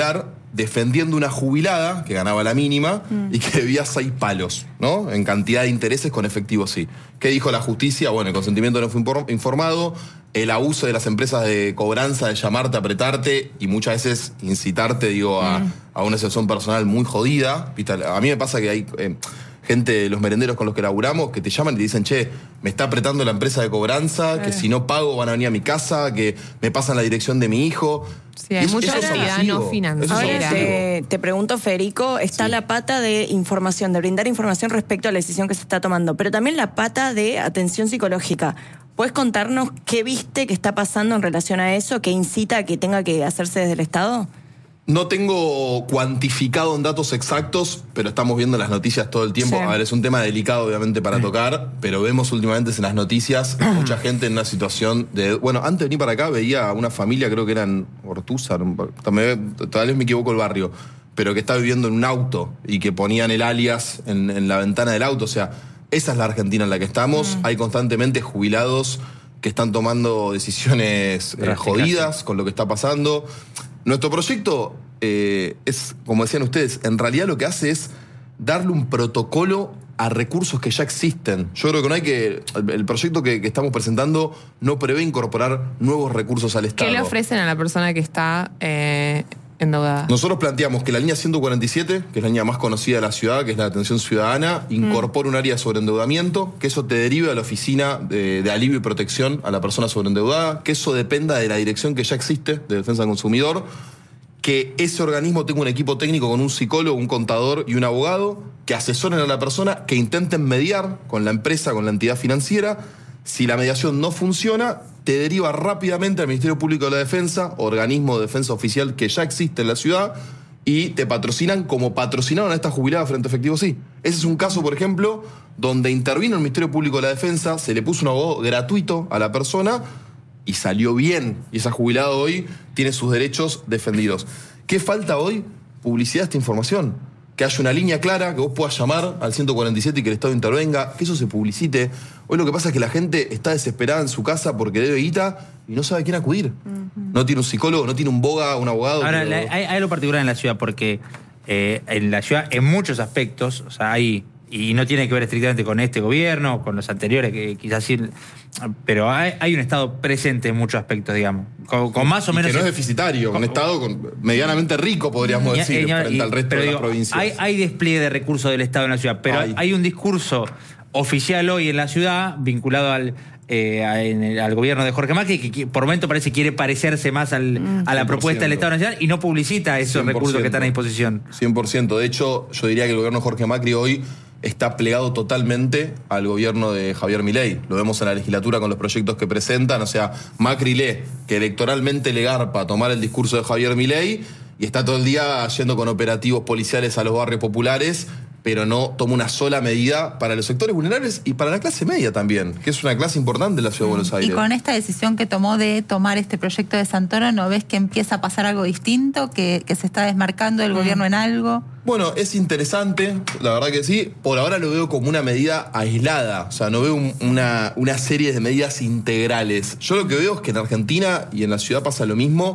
defendiendo una jubilada que ganaba la mínima mm. y que debía seis palos, ¿no? En cantidad de intereses con efectivo, sí. ¿Qué dijo la justicia? Bueno, el consentimiento no fue informado, el abuso de las empresas de cobranza, de llamarte, apretarte y muchas veces incitarte, digo, a, mm. a una situación personal muy jodida. A mí me pasa que hay... Eh, gente de los merenderos con los que laburamos, que te llaman y te dicen, che, me está apretando la empresa de cobranza, eh. que si no pago van a venir a mi casa, que me pasan la dirección de mi hijo. Sí, hay mucha actividad no financiera. Ahora te, te pregunto, Federico, está sí. la pata de información, de brindar información respecto a la decisión que se está tomando, pero también la pata de atención psicológica. ¿Puedes contarnos qué viste que está pasando en relación a eso, que incita a que tenga que hacerse desde el Estado? No tengo cuantificado en datos exactos, pero estamos viendo las noticias todo el tiempo. Sí. A ver, es un tema delicado, obviamente, para tocar, pero vemos últimamente en las noticias mucha gente en una situación de... Bueno, antes de venir para acá veía una familia, creo que eran Ortúzar, tal vez me equivoco el barrio, pero que está viviendo en un auto y que ponían el alias en, en la ventana del auto. O sea, esa es la Argentina en la que estamos. Mm. Hay constantemente jubilados que están tomando decisiones eh, jodidas con lo que está pasando. Nuestro proyecto eh, es, como decían ustedes, en realidad lo que hace es darle un protocolo a recursos que ya existen. Yo creo que no hay que... El proyecto que, que estamos presentando no prevé incorporar nuevos recursos al Estado. ¿Qué le ofrecen a la persona que está eh, endeudada? Nosotros planteamos que la línea ciento cuarenta y siete, que es la línea más conocida de la ciudad, que es la atención ciudadana, incorpore mm. un área de sobreendeudamiento, que eso te derive a la oficina de, de alivio y protección a la persona sobreendeudada, que eso dependa de la dirección que ya existe de defensa del consumidor, que ese organismo tenga un equipo técnico con un psicólogo, un contador y un abogado que asesoren a la persona, que intenten mediar con la empresa, con la entidad financiera. Si la mediación no funciona, te deriva rápidamente al Ministerio Público de la Defensa, organismo de defensa oficial que ya existe en la ciudad, y te patrocinan como patrocinaron a esta jubilada frente a efectivo sí. Ese es un caso, por ejemplo, donde intervino el Ministerio Público de la Defensa, se le puso un abogado gratuito a la persona y salió bien. Y esa jubilada hoy tiene sus derechos defendidos. ¿Qué falta hoy? Publicidad de esta información. Que haya una línea clara, que vos puedas llamar al ciento cuarenta y siete y que el Estado intervenga, que eso se publicite. Hoy lo que pasa es que la gente está desesperada en su casa porque debe guita y no sabe a quién acudir. Uh-huh. No tiene un psicólogo, no tiene un boga, un abogado. Ahora, pero... hay, hay algo particular en la ciudad porque eh, en la ciudad, en muchos aspectos, o sea, hay... Y no tiene que ver estrictamente con este gobierno, con los anteriores, que quizás sí, pero hay, hay un Estado presente en muchos aspectos, digamos. Con, con más o menos... Y que no es deficitario, con, un Estado con, medianamente rico, podríamos y, decir, y, frente y, al resto de digo, las provincias. Hay, hay despliegue de recursos del Estado en la ciudad, pero hay, hay un discurso oficial hoy en la ciudad vinculado al... Eh, en el, al gobierno de Jorge Macri, que, que por momento parece quiere parecerse más al, mm. a la propuesta del Estado Nacional y no publicita esos cien por ciento recursos que están a disposición. cien por ciento. De hecho, yo diría que el gobierno de Jorge Macri hoy está plegado totalmente al gobierno de Javier Milei. Lo vemos en la legislatura con los proyectos que presentan. O sea, Macri lee que electoralmente le garpa tomar el discurso de Javier Milei y está todo el día yendo con operativos policiales a los barrios populares, pero no toma una sola medida para los sectores vulnerables y para la clase media también, que es una clase importante de la Ciudad de Buenos Aires. Y con esta decisión que tomó de tomar este proyecto de Santoro, ¿no ves que empieza a pasar algo distinto, que, que se está desmarcando el mm. gobierno en algo? Bueno, es interesante, la verdad que sí. Por ahora lo veo como una medida aislada, o sea, no veo un, una, una serie de medidas integrales. Yo lo que veo es que en Argentina y en la ciudad pasa lo mismo.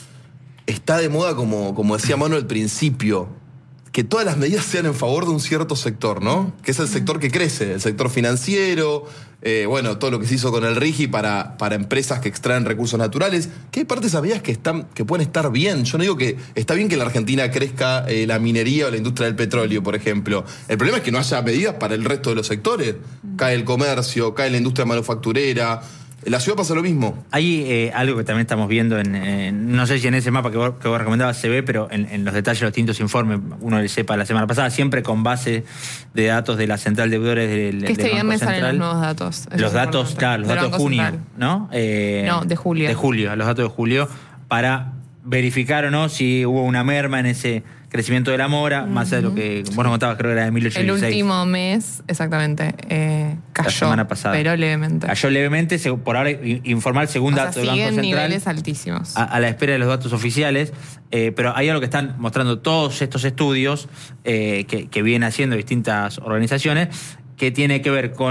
Está de moda, como, como decía Manu al principio, que todas las medidas sean en favor de un cierto sector, ¿no? Que es el sector que crece, el sector financiero, eh, bueno, todo lo que se hizo con el RIGI para, para empresas que extraen recursos naturales, que hay partes de esas medidas que, están, que pueden estar bien. Yo no digo que está bien que en la Argentina crezca eh, la minería o la industria del petróleo, por ejemplo. El problema es que no haya medidas para el resto de los sectores. Cae el comercio, cae la industria manufacturera. En la ciudad pasa lo mismo. Hay eh, algo que también estamos viendo, en, en no sé si en ese mapa que vos, que vos recomendabas se ve, pero en, en los detalles de los distintos informes, uno le sepa la semana pasada, siempre con base de datos de la Central de Deudores del, que este del Banco viernes Central. salen los nuevos datos. Los datos, claro, los datos de junio, Central. ¿No? Eh, no, de julio. De julio, los datos de julio, para verificar o no si hubo una merma en ese crecimiento de la mora, uh-huh. más allá de lo que vos nos contabas, creo que era de mil ochocientos dieciséis. El último mes, exactamente, eh, cayó, la semana pasada. Pero levemente. Cayó levemente, por ahora informal, según datos del Banco Central. Niveles altísimos. A, a la espera de los datos oficiales, eh, pero hay algo que están mostrando todos estos estudios eh, que, que vienen haciendo distintas organizaciones, que tiene que ver con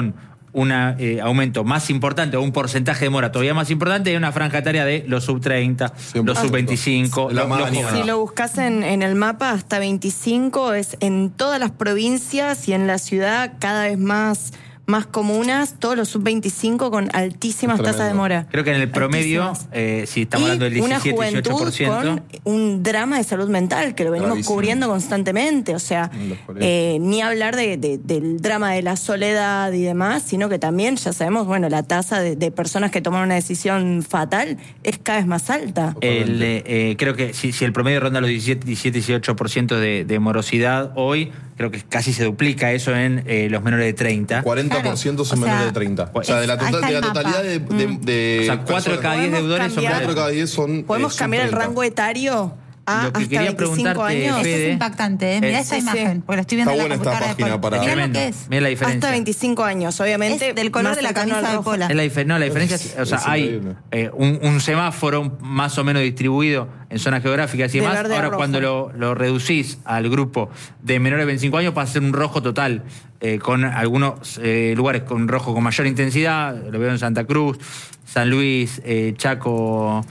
un eh, aumento más importante o un porcentaje de mora todavía más importante, hay una franja etaria de los sub treinta, los sub veinticinco. La los, los Si lo buscas en, en el mapa, hasta veinticinco es en todas las provincias y en la ciudad cada vez más, más comunas, todos los sub veinticinco con altísimas tasas de mora. Creo que en el promedio, eh, si estamos y hablando del diecisiete, una dieciocho por ciento. con un drama de salud mental que lo venimos Gravísimo. cubriendo constantemente. O sea, eh, ni hablar de, de, del drama de la soledad y demás, sino que también ya sabemos, bueno, la tasa de, de personas que toman una decisión fatal es cada vez más alta. El, eh, creo que si, si el promedio ronda los diecisiete, dieciocho por ciento de, de morosidad hoy, creo que casi se duplica eso en eh, los menores de treinta. cuarenta por ciento son Claro, o sea, menores de treinta. O sea, de la, ahí total, está de la el mapa. totalidad de, de, de O sea, cuatro de cada diez Podemos deudores son cambiar- cuatro de cada diez son. ¿Podemos eh, cambiar el sub treinta. rango etario a Lo que hasta quería veinticinco preguntarte, años? Fede, Eso es impactante, ¿eh? Mirá Eh, esa sí, sí. imagen, porque la estoy viendo Está en la buena esta computadora de página Paul. para- Mirá lo Tremendo. que es. Mira la diferencia. Hasta veinticinco años, obviamente. Es del color más de la cercano camisa al de rojo. Pola. Es la, dif- no, la diferencia es, o sea, Es hay increíble. eh, un, un semáforo más o menos distribuido en zonas geográficas y De demás. verde a Ahora, rojo. cuando lo, lo reducís al grupo de menores de veinticinco años, pasa a ser un rojo total, eh, con algunos eh, lugares con rojo con mayor intensidad. Lo veo en Santa Cruz, San Luis, eh, Chaco,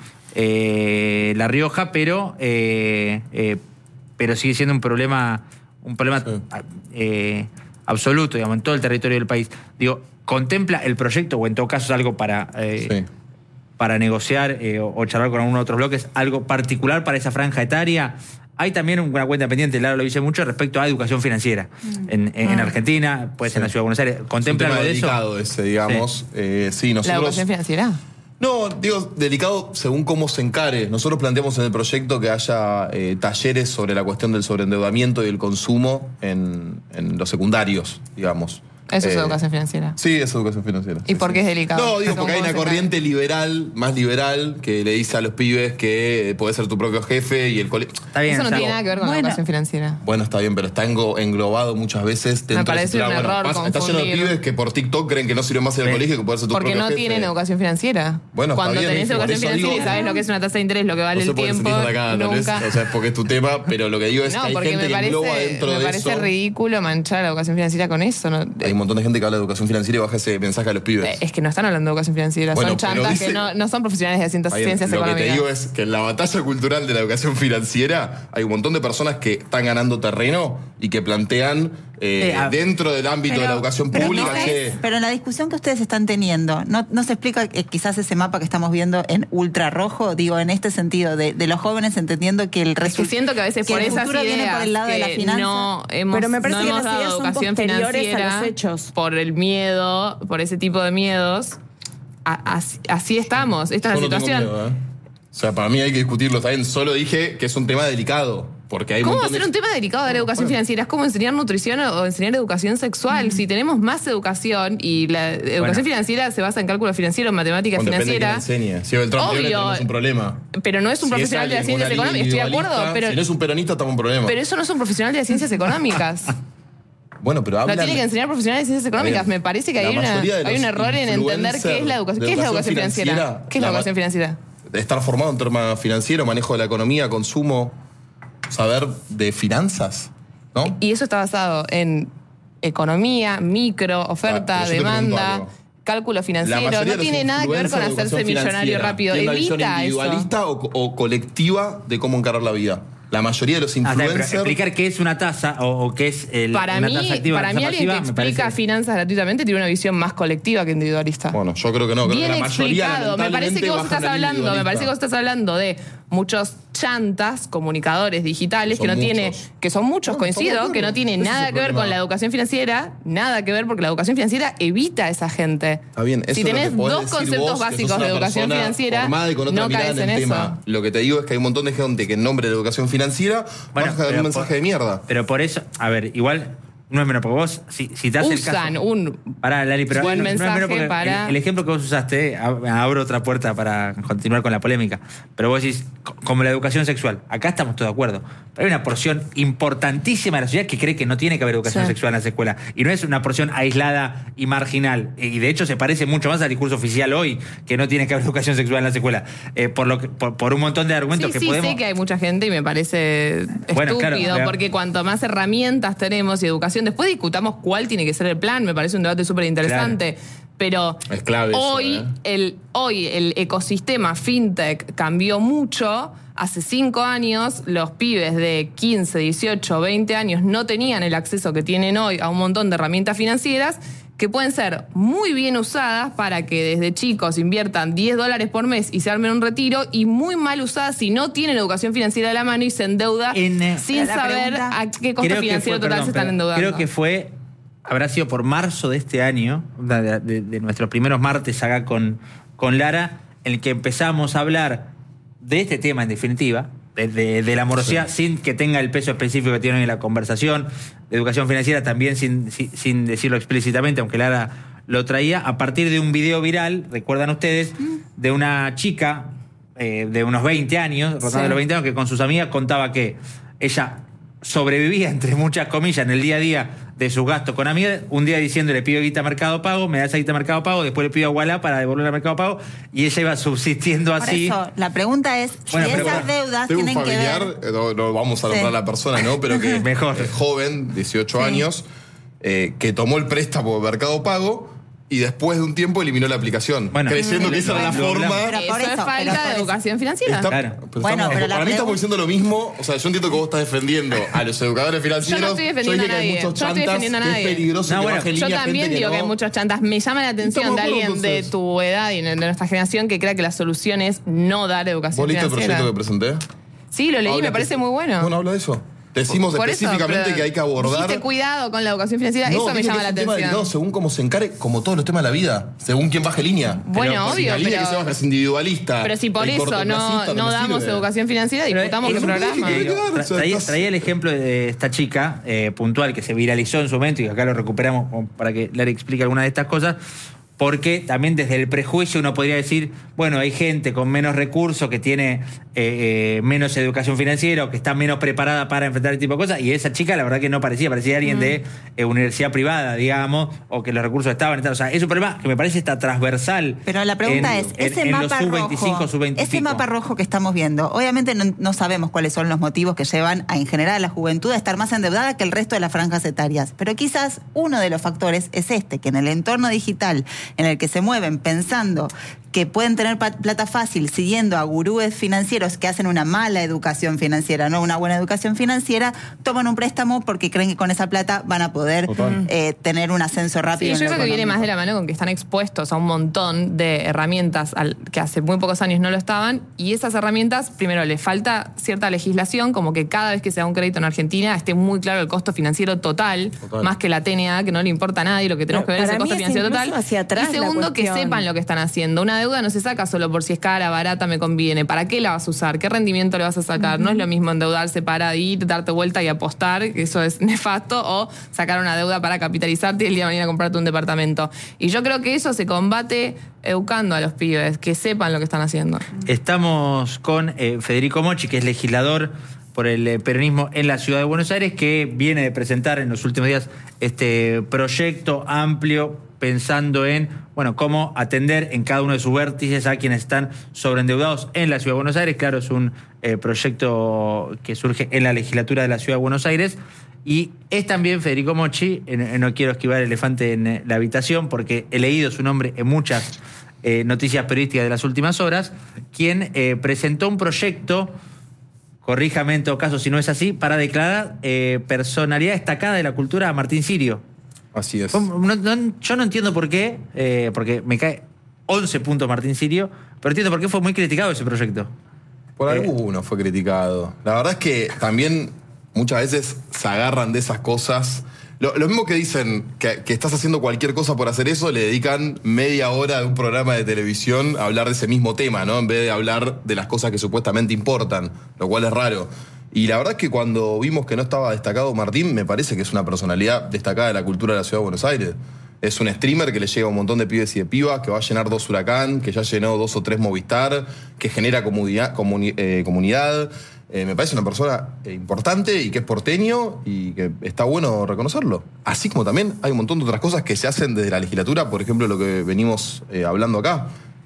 eh, La Rioja, pero, eh, eh, pero sigue siendo un problema, un problema Sí. eh, absoluto, digamos, en todo el territorio del país. Digo, ¿contempla el proyecto, o en todo caso es algo para, eh, Sí. para negociar eh, o, o charlar con algunos otros bloques, algo particular para esa franja etaria? Hay también una cuenta pendiente, Lara lo dice mucho, respecto a educación financiera. En, en- en Argentina, puede ser en la Ciudad de Buenos Aires. Es un ¿Contempla tema algo de eso? delicado ese, digamos. Sí. Eh, sí, ¿La nosotros. educación financiera? No, digo, delicado según cómo se encare. Nosotros planteamos en el proyecto que haya eh, talleres sobre la cuestión del sobreendeudamiento y el consumo en, en los secundarios, digamos. Eso es Eh, educación financiera. Sí, es educación financiera. ¿Y Sí, por sí. qué es delicado? No, digo, ¿Cómo porque hay una se cae? corriente liberal, más liberal, que le dice a los pibes que podés ser tu propio jefe y el colegio. Está bien, Eso no o sea, tiene nada que ver con bueno. la educación financiera. Bueno, está bien, pero está englo- englobado muchas veces dentro parece de ese un plan. error pasa- Está lleno de confundir. pibes que por TikTok creen que no sirve más ir al Sí. colegio que poder ser tu Porque propio no jefe. tienen educación financiera. Bueno, está Cuando bien, tenés por educación eso financiera digo- y sabes lo que es una tasa de interés, lo que vale No sé el por qué tiempo, sentís acá, tal vez, nunca... o sea, es porque es tu tema, pero lo que digo es No, que hay porque gente me que engloba parece, dentro me de parece eso. ridículo manchar la educación financiera con eso. ¿no? Hay un montón de gente que habla de educación financiera y baja ese mensaje a los pibes. Eh, Es que no están hablando de educación financiera, Bueno, son pero chantas dice- que no, no son profesionales de ciencias, Ahí, ciencias lo que económicas. te digo es que en la batalla cultural de la educación financiera hay un montón de personas que están ganando terreno y que plantean eh, Sí, a- dentro del ámbito de la educación pero pública no que... es- pero en la discusión que ustedes están teniendo, ¿no, no se explica eh, quizás ese mapa que estamos viendo en ultrarrojo? Digo, en este sentido, de, de los jóvenes entendiendo que el Es que resultado. siento que a veces por el esas futuro ideas viene por el lado que de la finanza. no hemos, Pero me parece no que hemos las dado ideas son educación posteriores a financiera los hechos. por el miedo, por ese tipo de miedos. A- así, así estamos, esta es Yo la no tengo situación. miedo, ¿eh? O sea, para mí hay que discutirlo también. Solo dije que es un tema delicado. Porque hay un ¿Cómo va a montón ser de- un tema delicado de la educación bueno. financiera? Es como enseñar nutrición o enseñar educación sexual. Si tenemos más educación y la educación Bueno. financiera se basa en cálculo financiero, en matemática Bueno, depende de financiera, quién enseñe. Si Beltrán Obvio. Priore tenemos un problema. pero no es un Si profesional de las alguien con ciencias una línea económicas. Estoy de acuerdo, individualista, pero, Si no es un peronista, estamos en un problema. pero eso no es un profesional de las ciencias económicas. bueno, pero Lo hablan... tiene que enseñar profesionales de ciencias económicas. Bien. Me parece que La hay, una, mayoría de hay un los error en entender qué es la educación, de qué es la educación educación financiera. financiera, ¿Qué es la la ma- educación financiera? Estar formado en tema financiero, manejo de la economía, consumo, saber de finanzas, ¿no? Y eso está basado en economía, micro, oferta, Ah, pero yo te pregunto demanda, algo. cálculo La financiero. mayoría de No los tiene nada que ver con influencers de hacerse educación millonario financiera rápido. tienen una visión Evita eso. individualista o, o colectiva de cómo encarar la vida. La mayoría de los Ah, está bien, pero influencers... explicar qué es una tasa o, o qué es el, Para una mí, tasa activa, para una mí tasa alguien que pasiva, me explica parece- finanzas gratuitamente tiene una visión más colectiva que individualista. Bueno, yo creo que no. Creo Bien que la mayoría, explicado. Me parece que vos lamentablemente, estás bajan al hablando, me parece que vos individualista. estás hablando de muchos chantas, comunicadores digitales Son que no muchos. tiene, que son muchos, Bueno, coincido, estamos de que no acuerdo. tiene Ese es nada el que ver problema. con la educación financiera, nada que ver porque la educación financiera evita a esa gente. Está bien, eso si es lo tenés que podés dos decir conceptos vos, que sos básicos una de educación persona financiera, formada y con otra no mirada caes en en el eso. tema. Lo que te digo es que hay un montón de gente que en nombre de la educación financiera Bueno, baja de pero un mensaje por- de mierda. Pero por eso, a ver, igual no es menos, porque vos, si, si te das el Usan caso... un Pará, Lali, pero buen no, no es mensaje menos porque para- el, el ejemplo que vos usaste, ab- abro otra puerta para continuar con la polémica, pero vos decís, co- como la educación sexual, acá estamos todos de acuerdo, Hay una porción importantísima de la sociedad que cree que no tiene que haber educación sí. sexual en las escuelas. Y no es una porción aislada y marginal. Y de hecho se parece mucho más al discurso oficial hoy, que no tiene que haber educación sexual en las escuelas. Eh, por, lo que, por, por un montón de argumentos sí, que sí, podemos... Sí, sé que hay mucha gente y me parece bueno, estúpido, claro, porque cuanto más herramientas tenemos y educación, después discutamos cuál tiene que ser el plan, me parece un debate súper interesante. Claro. Pero es clave hoy, eso, ¿eh? el, hoy el ecosistema fintech cambió mucho. Hace cinco años los pibes de quince, dieciocho, veinte años no tenían el acceso que tienen hoy a un montón de herramientas financieras que pueden ser muy bien usadas para que desde chicos inviertan diez dólares por mes y se armen un retiro, y muy mal usadas si no tienen educación financiera a la mano y se endeuda en, sin saber pregunta, a qué costo financiero fue, total perdón, se están endeudando. Creo que fue... Habrá sido por marzo de este año, de, de, de nuestros primeros martes acá con, con Lara, en el que empezamos a hablar de este tema, en definitiva, de, de, de la morosidad, sí. sin que tenga el peso específico que tiene en la conversación, de educación financiera también sin, sin, sin decirlo explícitamente, aunque Lara lo traía, a partir de un video viral, recuerdan ustedes, de una chica eh, de unos veinte años, rotando sí. los veinte años, que con sus amigas contaba que ella sobrevivía, entre muchas comillas, en el día a día de sus gastos con amigas, un día diciendo le pido guita a Mercado Pago, me da esa guita a Mercado Pago, después le pido a Wallah para devolverle a Mercado Pago, y ella iba subsistiendo Por así. Eso, la pregunta es, bueno, si pero, esas bueno, deudas tengo tienen un familiar, que ver... no, no vamos a nombrar sí. a la persona, ¿no? Pero que Mejor. es joven, dieciocho sí. años, eh, que tomó el préstamo de Mercado Pago y después de un tiempo eliminó la aplicación, bueno, creyendo que esa era la forma... Pero por eso es falta de educación financiera. Está, claro. pero bueno, estamos, pero para mí estamos diciendo lo mismo. O sea, yo entiendo que vos estás defendiendo a los educadores financieros. Yo no estoy defendiendo yo a nadie. Que hay muchos yo no estoy defendiendo a nadie. Que es peligroso no, que bueno, baje yo línea también gente digo que, que no... hay muchos chantas. Me llama la atención de alguien entonces. de tu edad y de nuestra generación que crea que la solución es no dar educación financiera. ¿Vos leíste el proyecto que presenté? Sí, lo leí, habla me parece muy bueno. Bueno, habla de eso. Decimos por específicamente eso, que hay que abordar... Dijiste cuidado con la educación financiera, no, eso me llama la atención. De, no, según cómo se encare, como todos los temas de la vida, según quién baje línea. Bueno, pero, obvio, la línea pero... que se baja es individualista. Pero si por eso no, no, no damos sirve. educación financiera, disputamos el programa. Tra traía, traía el ejemplo de esta chica eh, puntual que se viralizó en su momento y que acá lo recuperamos para que Lara explique alguna de estas cosas. Porque también desde el prejuicio uno podría decir, bueno, hay gente con menos recursos que tiene eh, eh, menos educación financiera o que está menos preparada para enfrentar este tipo de cosas, y esa chica la verdad que no parecía, parecía alguien mm. de eh, universidad privada, digamos, o que los recursos estaban... O sea, es un problema que me parece está transversal. Pero la pregunta en, es, ese en, mapa en los sub veinticinco, rojo, sub veinte ese mapa rojo que estamos viendo, obviamente no, no sabemos cuáles son los motivos que llevan a, en general a la juventud a estar más endeudada que el resto de las franjas etarias, pero quizás uno de los factores es este, que en el entorno digital en el que se mueven pensando que pueden tener plata fácil siguiendo a gurúes financieros que hacen una mala educación financiera, no una buena educación financiera, toman un préstamo porque creen que con esa plata van a poder eh, tener un ascenso rápido. Sí, yo en creo que viene más de la mano con que están expuestos a un montón de herramientas al, que hace muy pocos años no lo estaban, y esas herramientas, primero, les falta cierta legislación, como que cada vez que se da un crédito en Argentina esté muy claro el costo financiero total, total. más que la T N A, que no le importa a nadie, lo que tenemos Pero que ver es el costo es financiero total. Hacia atrás y segundo, que sepan lo que están haciendo. Una deuda no se saca solo por si es cara, barata, me conviene. ¿Para qué la vas a usar? ¿Qué rendimiento le vas a sacar? Uh-huh. No es lo mismo endeudarse para ir, darte vuelta y apostar, que eso es nefasto, o sacar una deuda para capitalizarte y el día de mañana comprarte un departamento. Y yo creo que eso se combate educando a los pibes, que sepan lo que están haciendo. Estamos con eh, Federico Mochi, que es legislador por el eh, peronismo en la Ciudad de Buenos Aires, que viene de presentar en los últimos días este proyecto amplio pensando en, bueno, cómo atender en cada uno de sus vértices a quienes están sobreendeudados en la Ciudad de Buenos Aires. Claro, es un eh, proyecto que surge en la legislatura de la Ciudad de Buenos Aires. Y es también Federico Mochi, eh, no quiero esquivar el elefante en eh, la habitación porque he leído su nombre en muchas eh, noticias periodísticas de las últimas horas, quien eh, presentó un proyecto, corríjame en todo caso si no es así, para declarar eh, personalidad destacada de la cultura a Martín Sirio. Así es. No, no, yo no entiendo por qué, eh, porque me cae once puntos Martín Sirio, pero entiendo por qué fue muy criticado ese proyecto. Por eh, alguno fue criticado. La verdad es que también muchas veces se agarran de esas cosas. Lo, lo mismo que dicen que, que estás haciendo cualquier cosa por hacer eso, le dedican media hora de un programa de televisión a hablar de ese mismo tema, ¿no? En vez de hablar de las cosas que supuestamente importan, lo cual es raro. Y la verdad es que cuando vimos que no estaba destacado Martín, me parece que es una personalidad destacada de la cultura de la Ciudad de Buenos Aires. Es un streamer que le llega a un montón de pibes y de pibas, que va a llenar dos Huracán, que ya llenó dos o tres Movistar, que genera comunidad, comuni, eh, comunidad, Eh, me parece una persona eh, importante y que es porteño y que está bueno reconocerlo. Así como también hay un montón de otras cosas que se hacen desde la legislatura, por ejemplo, lo que venimos eh, hablando acá.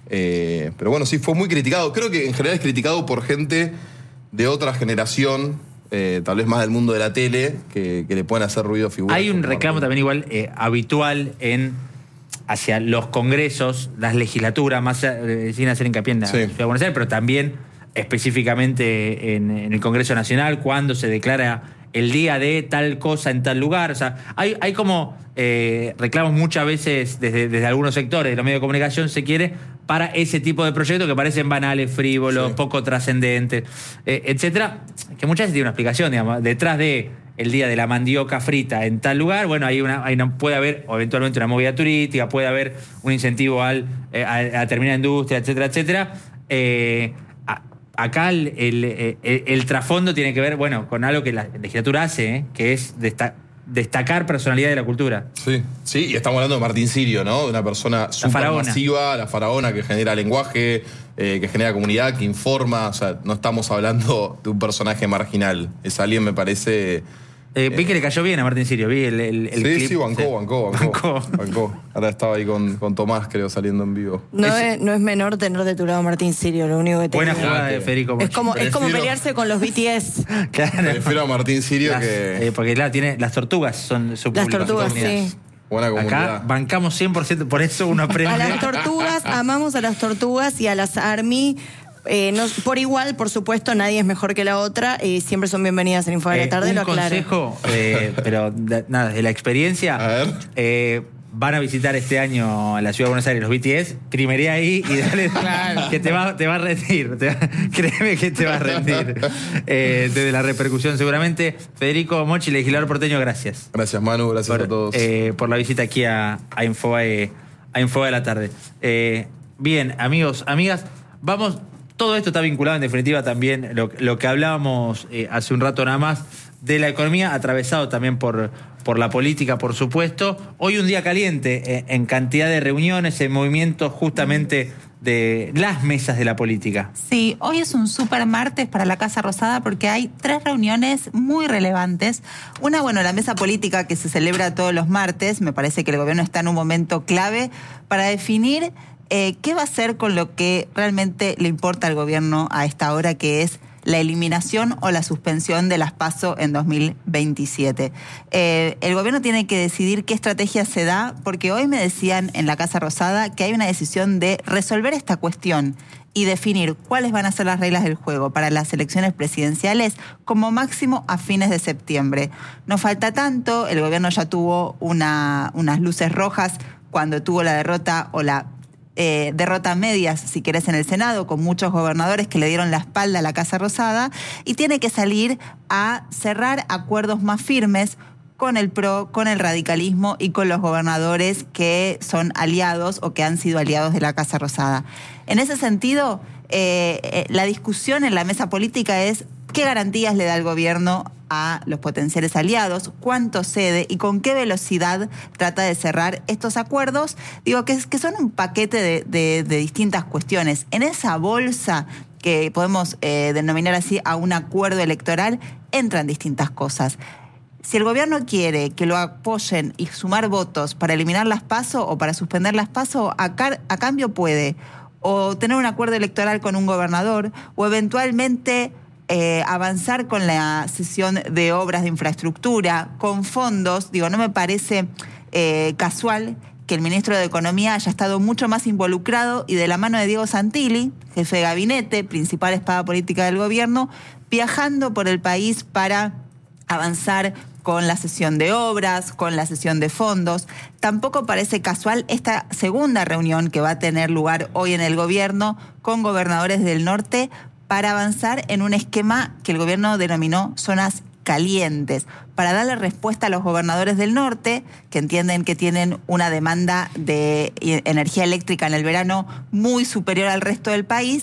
Eh, pero bueno, sí, fue muy criticado. Creo que en general es criticado por gente de otra generación, eh, tal vez más del mundo de la tele, que, que le pueden hacer ruido a figuras. Hay un como reclamo Martín. también igual eh, habitual en hacia los congresos, las legislaturas, más eh, sin hacer hincapié en la Sí. Ciudad de Buenos Aires, pero también específicamente en, en el Congreso Nacional, cuando se declara el día de tal cosa en tal lugar. O sea, hay, hay como eh, reclamos muchas veces desde, desde algunos sectores de los medios de comunicación, se quiere, para ese tipo de proyectos que parecen banales, frívolos, Sí. poco trascendentes, eh, etcétera, que muchas veces tiene una explicación, digamos, detrás de el día de la mandioca frita en tal lugar, bueno, hay una, hay una, puede haber o eventualmente una movida turística, puede haber un incentivo al, eh, a, a determinada industria, etcétera, etcétera. Eh, a, acá el, el, el, el trasfondo tiene que ver, bueno, con algo que la legislatura hace, ¿eh? Que es desta- destacar personalidad de la cultura. Sí, sí, y estamos hablando de Martín Sirio, ¿no? De una persona súper faraona. masiva, la faraona que genera lenguaje, eh, que genera comunidad, que informa. O sea, no estamos hablando de un personaje marginal. Es alguien, me parece... Eh, vi que le cayó bien a Martín Sirio, vi el, el, el sí, clip. sí, bancó, bancó, bancó, bancó. Ahora estaba ahí con, con Tomás, creo, saliendo en vivo. No Es- es, no es menor tener de tu lado a Martín Sirio, lo único que te Buena digo. jugada de Federico Es Mochi. como, es como Prefiero- pelearse con los B T S. Claro. Prefiero a Martín Sirio Las- que... eh, porque claro, tiene, las tortugas son su Las público, tortugas, su comunidad. sí. Buena comunidad. Acá bancamos cien por ciento, por eso uno aprende. A las tortugas, amamos a las tortugas y a las ARMY. Eh, no, por igual, por supuesto, nadie es mejor que la otra y siempre son bienvenidas en Info de la Eh, Tarde, un lo aclaro. consejo, eh, pero de- nada, desde la experiencia, A ver. eh, van a visitar este año a la Ciudad de Buenos Aires los B T S, primería ahí y dale, Claro. que te va, te va a rendir, te va- créeme que te va a rendir. Eh, desde la repercusión seguramente. Federico Mochi, legislador porteño, gracias. Gracias, Manu, gracias por, a todos. eh, por la visita aquí a, a Infobae, a Infobae de la tarde. Eh, bien, amigos, amigas, vamos, todo esto está vinculado en definitiva también, lo, lo que hablábamos eh, hace un rato nada más, de la economía, atravesado también por, por la política, por supuesto. Hoy un día caliente eh, en cantidad de reuniones, en movimientos justamente de las mesas de la política. Sí, hoy es un super martes para la Casa Rosada porque hay tres reuniones muy relevantes. Una, bueno, la mesa política que se celebra todos los martes. Me parece que el gobierno está en un momento clave para definir eh, qué va a hacer con lo que realmente le importa al gobierno a esta hora, que es la eliminación o la suspensión de las PASO en dos mil veintisiete. Eh, el gobierno tiene que decidir qué estrategia se da, porque hoy me decían en la Casa Rosada que hay una decisión de resolver esta cuestión y definir cuáles van a ser las reglas del juego para las elecciones presidenciales como máximo a fines de septiembre. No falta tanto, el gobierno ya tuvo una, unas luces rojas cuando tuvo la derrota o la Eh, derrota a medias, si querés, en el Senado, con muchos gobernadores que le dieron la espalda a la Casa Rosada, y tiene que salir a cerrar acuerdos más firmes con el P R O, con el radicalismo y con los gobernadores que son aliados o que han sido aliados de la Casa Rosada. En ese sentido, eh, eh, la discusión en la mesa política es qué garantías le da el gobierno a los potenciales aliados, cuánto cede y con qué velocidad trata de cerrar estos acuerdos. Digo que, es, que son un paquete de, de, de distintas cuestiones. En esa bolsa que podemos eh, denominar así a un acuerdo electoral, entran distintas cosas. Si el gobierno quiere que lo apoyen y sumar votos para eliminar las PASO o para suspender las PASO, a, car- a cambio puede o tener un acuerdo electoral con un gobernador o eventualmente Eh, avanzar con la sesión de obras de infraestructura, con fondos. Digo, no me parece eh, casual que el ministro de Economía haya estado mucho más involucrado y de la mano de Diego Santilli, jefe de gabinete, principal espada política del gobierno, viajando por el país para avanzar con la sesión de obras, con la sesión de fondos. Tampoco parece casual esta segunda reunión que va a tener lugar hoy en el gobierno con gobernadores del norte para avanzar en un esquema que el gobierno denominó zonas calientes, para darle respuesta a los gobernadores del norte, que entienden que tienen una demanda de energía eléctrica en el verano muy superior al resto del país,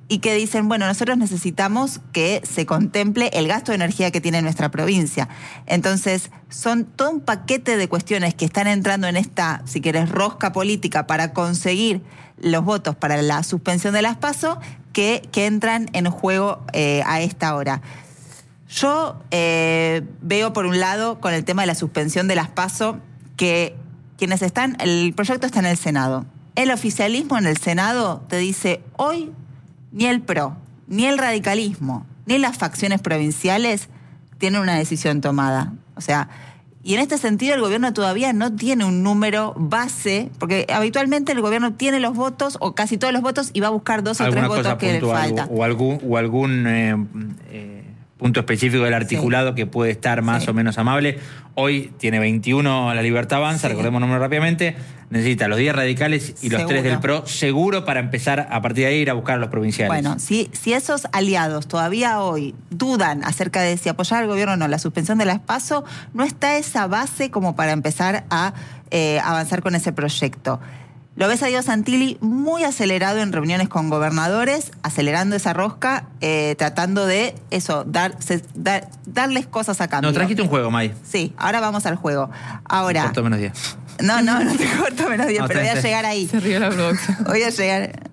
y que dicen, bueno, nosotros necesitamos que se contemple el gasto de energía que tiene nuestra provincia. Entonces, son todo un paquete de cuestiones que están entrando en esta, si querés, rosca política para conseguir los votos para la suspensión de las PASO que, que entran en juego eh, a esta hora. Yo eh, veo, por un lado, con el tema de la suspensión de las PASO, que quienes están, el proyecto está en el Senado. El oficialismo en el Senado te dice, hoy ni el P R O, ni el radicalismo, ni las facciones provinciales tienen una decisión tomada. O sea, y en este sentido el gobierno todavía no tiene un número base, porque habitualmente el gobierno tiene los votos, o casi todos los votos, y va a buscar dos o tres votos que le faltan. O algún, o algún eh, eh, punto específico del articulado sí. que puede estar más sí. o menos amable. Hoy tiene veintiuno La Libertad Avanza, sí. recordemos número rápidamente. Necesita los diez radicales y los tres del P R O, seguro, para empezar a partir de ahí ir a buscar a los provinciales. Bueno, si, si esos aliados todavía hoy dudan acerca de si apoyar al gobierno o no la suspensión de las PASO, no está esa base como para empezar a eh, avanzar con ese proyecto. Lo ves a Diego Santilli muy acelerado en reuniones con gobernadores, acelerando esa rosca, eh, tratando de eso, dar, se, dar, darles cosas a cambio. No, trajiste un juego, May. Sí, ahora vamos al juego. Ahora. Corto menos diez. No, no, no te corto menos diez, no, pero voy a llegar ahí. Se rió la producción. Voy a llegar.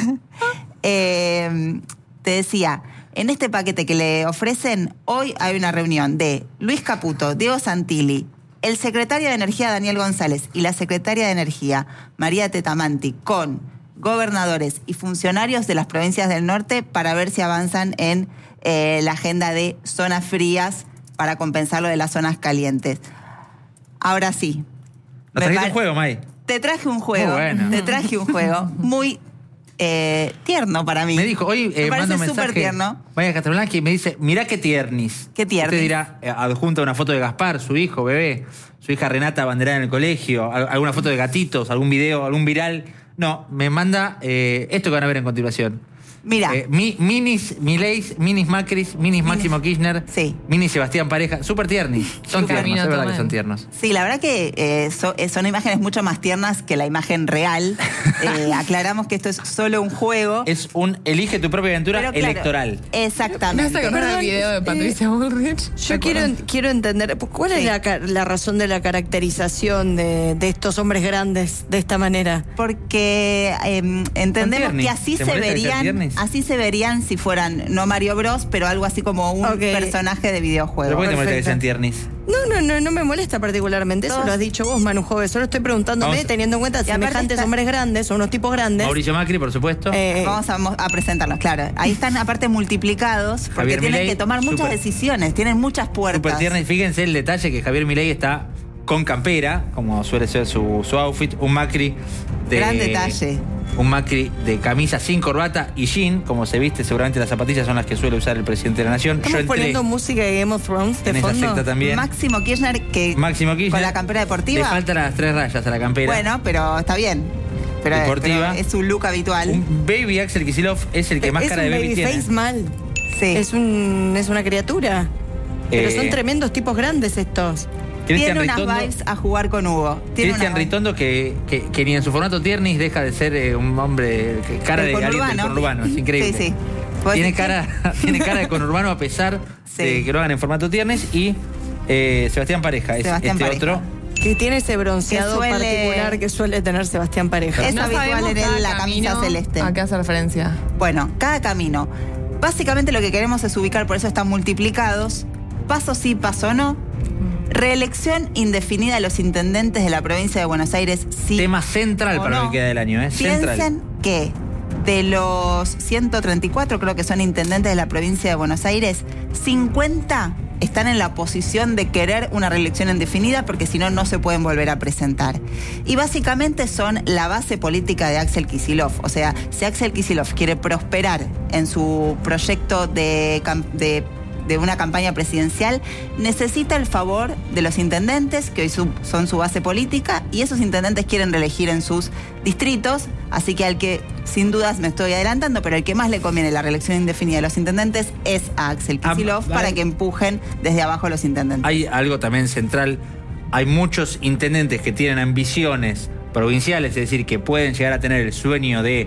eh, te decía, en este paquete que le ofrecen, hoy hay una reunión de Luis Caputo, Diego Santilli, el secretario de Energía, Daniel González, y la secretaria de Energía, María Tetamanti, con gobernadores y funcionarios de las provincias del norte para ver si avanzan en eh, la agenda de zonas frías para compensar lo de las zonas calientes. Ahora sí. ¿Nos trajiste un juego, May? Te traje un juego. Muy bueno. Te traje un juego muy eh, tierno para mí. Me dijo, hoy eh, me manda un parece súper mensaje. tierno. Vaya Castroblanqui y me dice, mirá qué tiernis. Qué tiernis. Usted dirá, eh, adjunta una foto de Gaspar, su hijo, bebé, su hija Renata abanderada en el colegio, al- alguna foto de gatitos, algún video, algún viral. No, me manda eh, esto que van a ver en continuación. Mira. Eh, mi, minis Mileis, minis Macris, minis Máximo Kirchner, Sí. minis Sebastián Pareja. Súper tiernis. Son Súper tiernos, es verdad que toman. son tiernos. Sí, la verdad que eh, so- eh, son imágenes mucho más tiernas que la imagen real. Eh, aclaramos que esto es solo un juego. Es un elige tu propia aventura Pero claro, electoral. ¿Me Exactamente. vas a acordar del video de Patricia Bullrich? Yo quiero, quiero entender, pues, ¿cuál Sí. es la, ca- la razón de la caracterización de, de estos hombres grandes de esta manera? Porque eh, entendemos tiernis. que así ¿Te se molesta que sean verían, tiernis? así se verían si fueran no Mario Bros, pero algo así como un Ok. personaje de ¿Pero videojuego. por qué te molesta que Perfecto. sean tiernis? No, no, no, no me molesta particularmente. Eso Todos- lo has dicho vos, Manu Jove. Solo estoy preguntándome, Vamos. teniendo en cuenta Y aparte semejantes está- hombres grandes o unos tipos grandes. Mauricio Macri, por supuesto. Eh, Vamos a, mo- a presentarlos, claro. Ahí están aparte multiplicados porque Javier tienen Milei, que tomar muchas súper- decisiones, tienen muchas puertas. Súper tierna, y fíjense el detalle que Javier Milei está con campera, como suele ser su, su outfit, un Macri de... Gran detalle. Un Macri de camisa sin corbata y jean, como se viste, seguramente las zapatillas son las que suele usar el presidente de la Nación. Estamos entré poniendo música de Game of Thrones de en esa fondo. secta también. Máximo Kirchner, que Máximo Kirchner. con la campera Le deportiva. faltan las tres rayas a la campera. Bueno, pero está bien. Pero, Deportiva. pero es su look habitual. Un baby Axel Kicillof es el que más es cara un de baby baby tiene. face mal. Sí. Es, un, es una criatura. Pero Eh, son tremendos tipos grandes estos. Cristian Tiene unas Ritondo- vibes a jugar con Hugo. Tiene Cristian unas vibes. Ritondo, que, que, que ni en su formato tiernis deja de ser eh, un hombre, que- cara Del de alguien del conurbano. conurbano, es increíble. Sí, sí. ¿Vos Tiene decís que- cara, tiene cara de conurbano a pesar Sí. de que lo hagan en formato tiernis. Y eh, Sebastián Pareja es Sebastián este Pareja. otro. Que tiene ese bronceado Que suele- particular que suele tener Sebastián Pareja. Es No habitual sabemos en él cada la camisa camino celeste. ¿A qué hace referencia? Bueno, cada camino. Básicamente lo que queremos es ubicar, por eso están multiplicados. Paso sí, paso no. Reelección indefinida de los intendentes de la provincia de Buenos Aires, sí. Tema central o para no. lo que queda del año, ¿eh? Piensen Central. que de los ciento treinta y cuatro, creo que son intendentes de la provincia de Buenos Aires, cincuenta están en la posición de querer una reelección indefinida porque si no, no se pueden volver a presentar. Y básicamente son la base política de Axel Kicillof. O sea, si Axel Kicillof quiere prosperar en su proyecto de, cam- de de una campaña presidencial, necesita el favor de los intendentes, que hoy su- son su base política, y esos intendentes quieren reelegir en sus distritos, así que al que, sin dudas me estoy adelantando, pero el que más le conviene la reelección indefinida de los intendentes es a Axel Kicillof, Ah, para hay- que empujen desde abajo los intendentes. Hay algo también central. Hay muchos intendentes que tienen ambiciones provinciales, es decir, que pueden llegar a tener el sueño de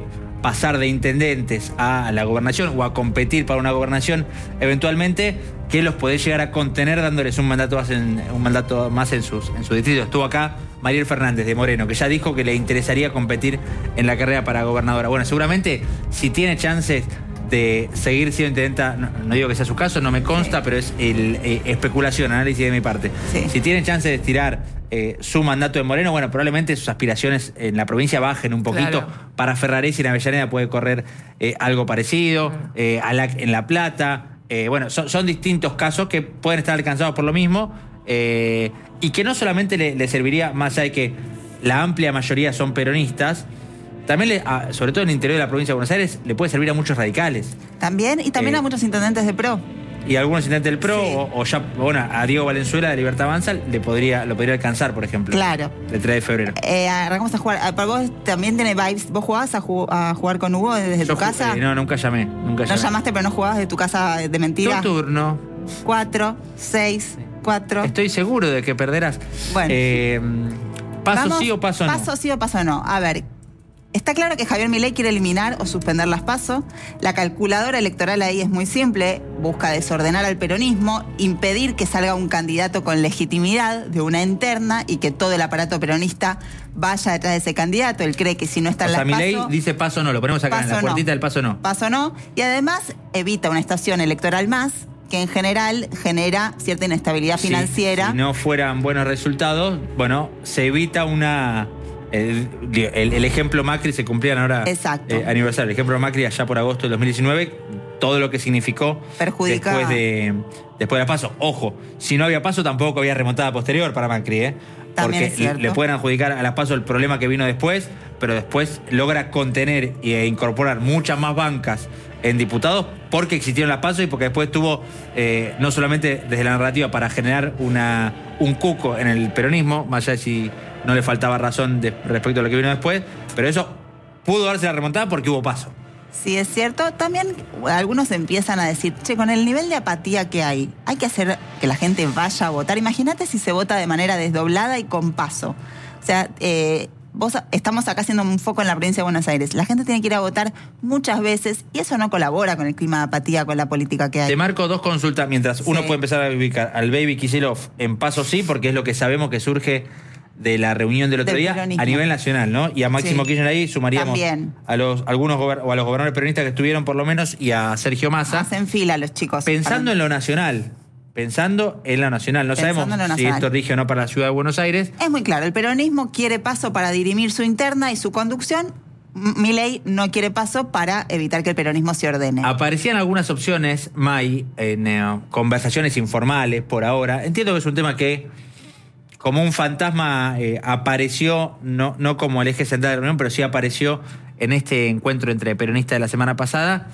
pasar de intendentes a la gobernación o a competir para una gobernación eventualmente, que los podés llegar a contener dándoles un mandato más en, un mandato más en sus en su distrito. Estuvo acá Mariel Fernández de Moreno, que ya dijo que le interesaría competir en la carrera para gobernadora. Bueno, seguramente si tiene chances de seguir siendo intendenta, no, no digo que sea su caso, no me consta, sí. pero es el, eh, especulación, análisis de mi parte. Sí. Si tiene chance de estirar eh, su mandato de Moreno, bueno, probablemente sus aspiraciones en la provincia bajen un poquito. Claro. Para Ferraresi en Avellaneda puede correr eh, algo parecido, claro. eh, a la, en La Plata. Eh, bueno, son, son distintos casos que pueden estar alcanzados por lo mismo eh, y que no solamente le, le serviría, más allá de que la amplia mayoría son peronistas, también, le, a, sobre todo en el interior de la provincia de Buenos Aires, le puede servir a muchos radicales. También, y también eh, a muchos intendentes de PRO. Y a algunos intendentes del PRO, sí. o, o ya, bueno, a Diego Valenzuela de Libertad Avanza le podría, lo podría alcanzar, por ejemplo. Claro. El tres de febrero. Eh, arrancamos a jugar. Para vos también tiene vibes. ¿Vos jugabas a, ju a jugar con Hugo desde Yo tu casa? Eh, no, nunca llamé. Nunca ¿No llamé. llamaste, pero no jugabas de tu casa de mentira? Tu turno. Cuatro, seis, cuatro. Estoy seguro de que perderás. Bueno. Eh, ¿Paso Vamos, sí o paso no? Paso sí o paso no. A ver. Está claro que Javier Milei quiere eliminar o suspender las PASO. La calculadora electoral ahí es muy simple. Busca desordenar al peronismo, impedir que salga un candidato con legitimidad de una interna y que todo el aparato peronista vaya detrás de ese candidato. Él cree que si no está en las PASO... O sea, Milei dice paso no, lo ponemos acá en la puertita del paso no. Paso no. Y además evita una estación electoral más, que en general genera cierta inestabilidad Sí, financiera. Si no fueran buenos resultados, bueno, se evita una... El, el, el ejemplo Macri se cumplían ahora eh, aniversario. El ejemplo Macri allá por agosto del dos mil diecinueve, todo lo que significó Perjudica. después de después de la PASO. Ojo, si no había PASO tampoco había remontada posterior para Macri, ¿eh? También Porque le pueden adjudicar a la PASO el problema que vino después, pero después logra contener e incorporar muchas más bancas en diputados porque existieron las PASO y porque después tuvo, eh, no solamente desde la narrativa para generar una, un cuco en el peronismo, más allá de si no le faltaba razón de, respecto a lo que vino después, pero eso pudo darse la remontada porque hubo PASO. Sí, es cierto. También algunos empiezan a decir, che, con el nivel de apatía que hay, hay que hacer que la gente vaya a votar. Imagínate si se vota de manera desdoblada y con PASO. O sea, eh, vos estamos acá haciendo un foco en la provincia de Buenos Aires. La gente tiene que ir a votar muchas veces y eso no colabora con el clima de apatía, con la política que hay. Te marco dos consultas mientras sí. Uno puede empezar a ubicar al Baby Kicillof en PASO sí, porque es lo que sabemos que surge de la reunión del otro del día peronismo. A nivel nacional, ¿no? Y a Máximo sí. Kirchner ahí sumaríamos También. a los algunos o a los gobernadores peronistas que estuvieron por lo menos y a Sergio Massa. Hacen fila los chicos. Pensando para... en lo nacional. Pensando en lo nacional. No Pensando sabemos nacional. si esto rige o no para la ciudad de Buenos Aires. Es muy claro. El peronismo quiere PASO para dirimir su interna y su conducción. Milei no quiere PASO para evitar que el peronismo se ordene. Aparecían algunas opciones, May, en eh, conversaciones informales por ahora. Entiendo que es un tema que como un fantasma eh, apareció, no, no como el eje central de la reunión, pero sí apareció en este encuentro entre peronistas de la semana pasada,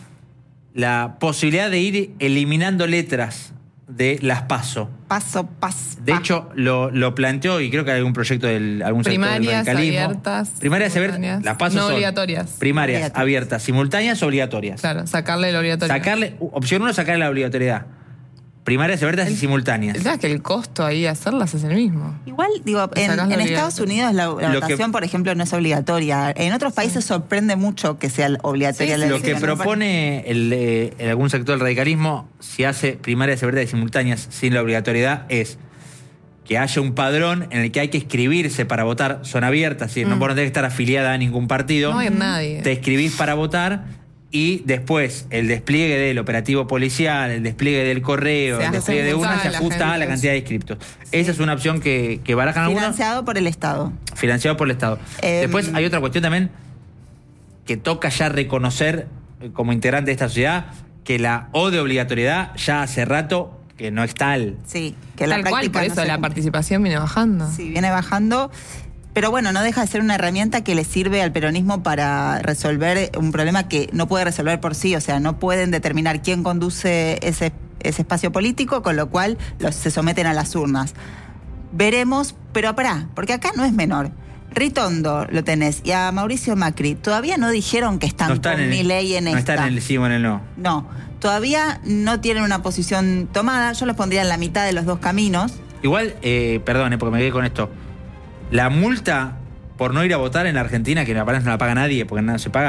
la posibilidad de ir eliminando letras de las PASO. Paso, paso. De hecho, lo, lo planteó, y creo que hay algún proyecto del algún sector del radicalismo. Abiertas, primarias abiertas. Las PASO no son obligatorias. Primarias, obligatorias. abiertas, simultáneas, obligatorias. Claro, sacarle la obligatoriedad. Sacarle, opción uno, sacarle la obligatoriedad. Primarias abiertas el, y simultáneas. El tema es que el costo ahí de hacerlas es el mismo. Igual, digo, en, en Estados Unidos la, la votación, que, por ejemplo, no es obligatoria. En otros países sí. sorprende mucho que sea obligatoria sí, la sí, Lo que sí, propone el, eh, en algún sector del radicalismo, si hace primarias abiertas y simultáneas sin la obligatoriedad, es que haya un padrón en el que hay que inscribirse para votar. Son abiertas, ¿sí? mm. no por no tener que estar afiliada a ningún partido. No hay nadie. Te inscribís para votar. Y después el despliegue del operativo policial, el despliegue del correo, se el despliegue de una se ajusta a la cantidad de inscriptos. Sí. Esa es una opción que, que barajan algunos. Financiado por el Estado. Financiado por el Estado. Eh, después hay otra cuestión también que toca ya reconocer como integrante de esta sociedad que la O de obligatoriedad ya hace rato que no es tal. Sí, que la tal cual, por eso no la participación viene bajando. Sí, viene bajando. Pero bueno, no deja de ser una herramienta que le sirve al peronismo para resolver un problema que no puede resolver por sí. O sea, no pueden determinar quién conduce ese, ese espacio político, con lo cual los, se someten a las urnas. Veremos, pero pará, porque acá no es menor. Ritondo lo tenés y a Mauricio Macri todavía no dijeron que están, no están con Milei en, en esta. No están en el sí o en el no. No, todavía no tienen una posición tomada. Yo los pondría en la mitad de los dos caminos. Igual, eh, perdón, eh, porque me quedé con esto. La multa por no ir a votar en la Argentina, que apenas no la paga nadie porque nada se paga,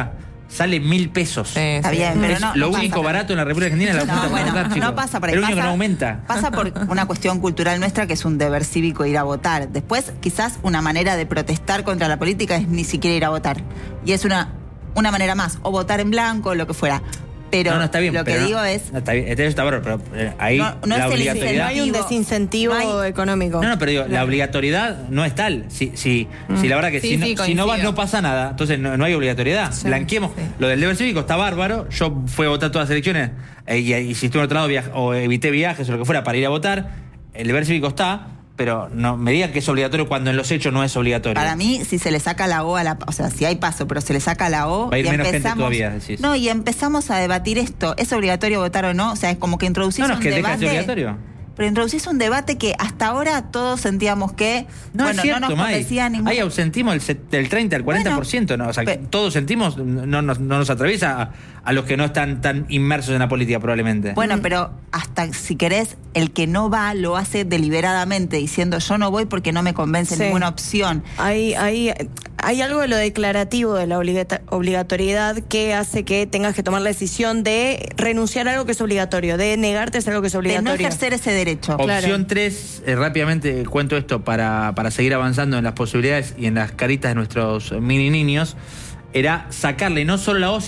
sale mil pesos. Sí, Está sí. bien, pero Es no. lo no único pasa. barato en la República Argentina es la No, junta bueno, para votar, chicos. no pasa por ahí. Es lo único pasa, que no aumenta. Pasa por una cuestión cultural nuestra que es un deber cívico ir a votar. Después, quizás una manera de protestar contra la política es ni siquiera ir a votar. Y es una, una manera más, o votar en blanco, lo que fuera. Pero no, no, está bien, lo que pero no- digo es... no, está bien, eso está bueno, pero eh, ahí No- no la es el obligatoriedad... No hay un desincentivo No hay- económico. No, no, pero digo, la obligatoriedad no es tal. Si, si, si la verdad que Sí, si, no, sí, si no vas coincido. no pasa nada, entonces no, no hay obligatoriedad. Sí, Blanqueemos. sí. Lo del deber cívico está bárbaro. Yo fui a votar todas las elecciones eh, y, y si estuve en otro lado viaj- o evité viajes o lo que fuera para ir a votar, el deber cívico está, pero no me digan que es obligatorio cuando en los hechos no es obligatorio. Para mí, si se le saca la O a la... O sea, si hay paso, pero se le saca la O... Va a ir y menos gente empezamos- todavía, decís. No, y empezamos a debatir esto. ¿Es obligatorio votar o no? O sea, es como que introducís No, no, es un que deja de debate... ser obligatorio. Pero introducís un debate que hasta ahora todos sentíamos que... No bueno, es cierto, no nos May. convencía ningún... Hay ausentismo del, set- del treinta al cuarenta por ciento, ¿no? O sea, pe- todos sentimos, no nos, no nos atraviesa a, a los que no están tan inmersos en la política probablemente. Bueno, pero hasta si querés, el que no va lo hace deliberadamente, diciendo yo no voy porque no me convence Sí. ninguna opción. Hay, hay, hay algo de lo declarativo de la obligata- obligatoriedad que hace que tengas que tomar la decisión de renunciar a algo que es obligatorio, de negarte a hacer algo que es De no obligatorio. ejercer ese derecho. Opción tres, eh, rápidamente cuento esto para, para seguir avanzando en las posibilidades y en las caritas de nuestros mini niños, era sacarle no solo la O,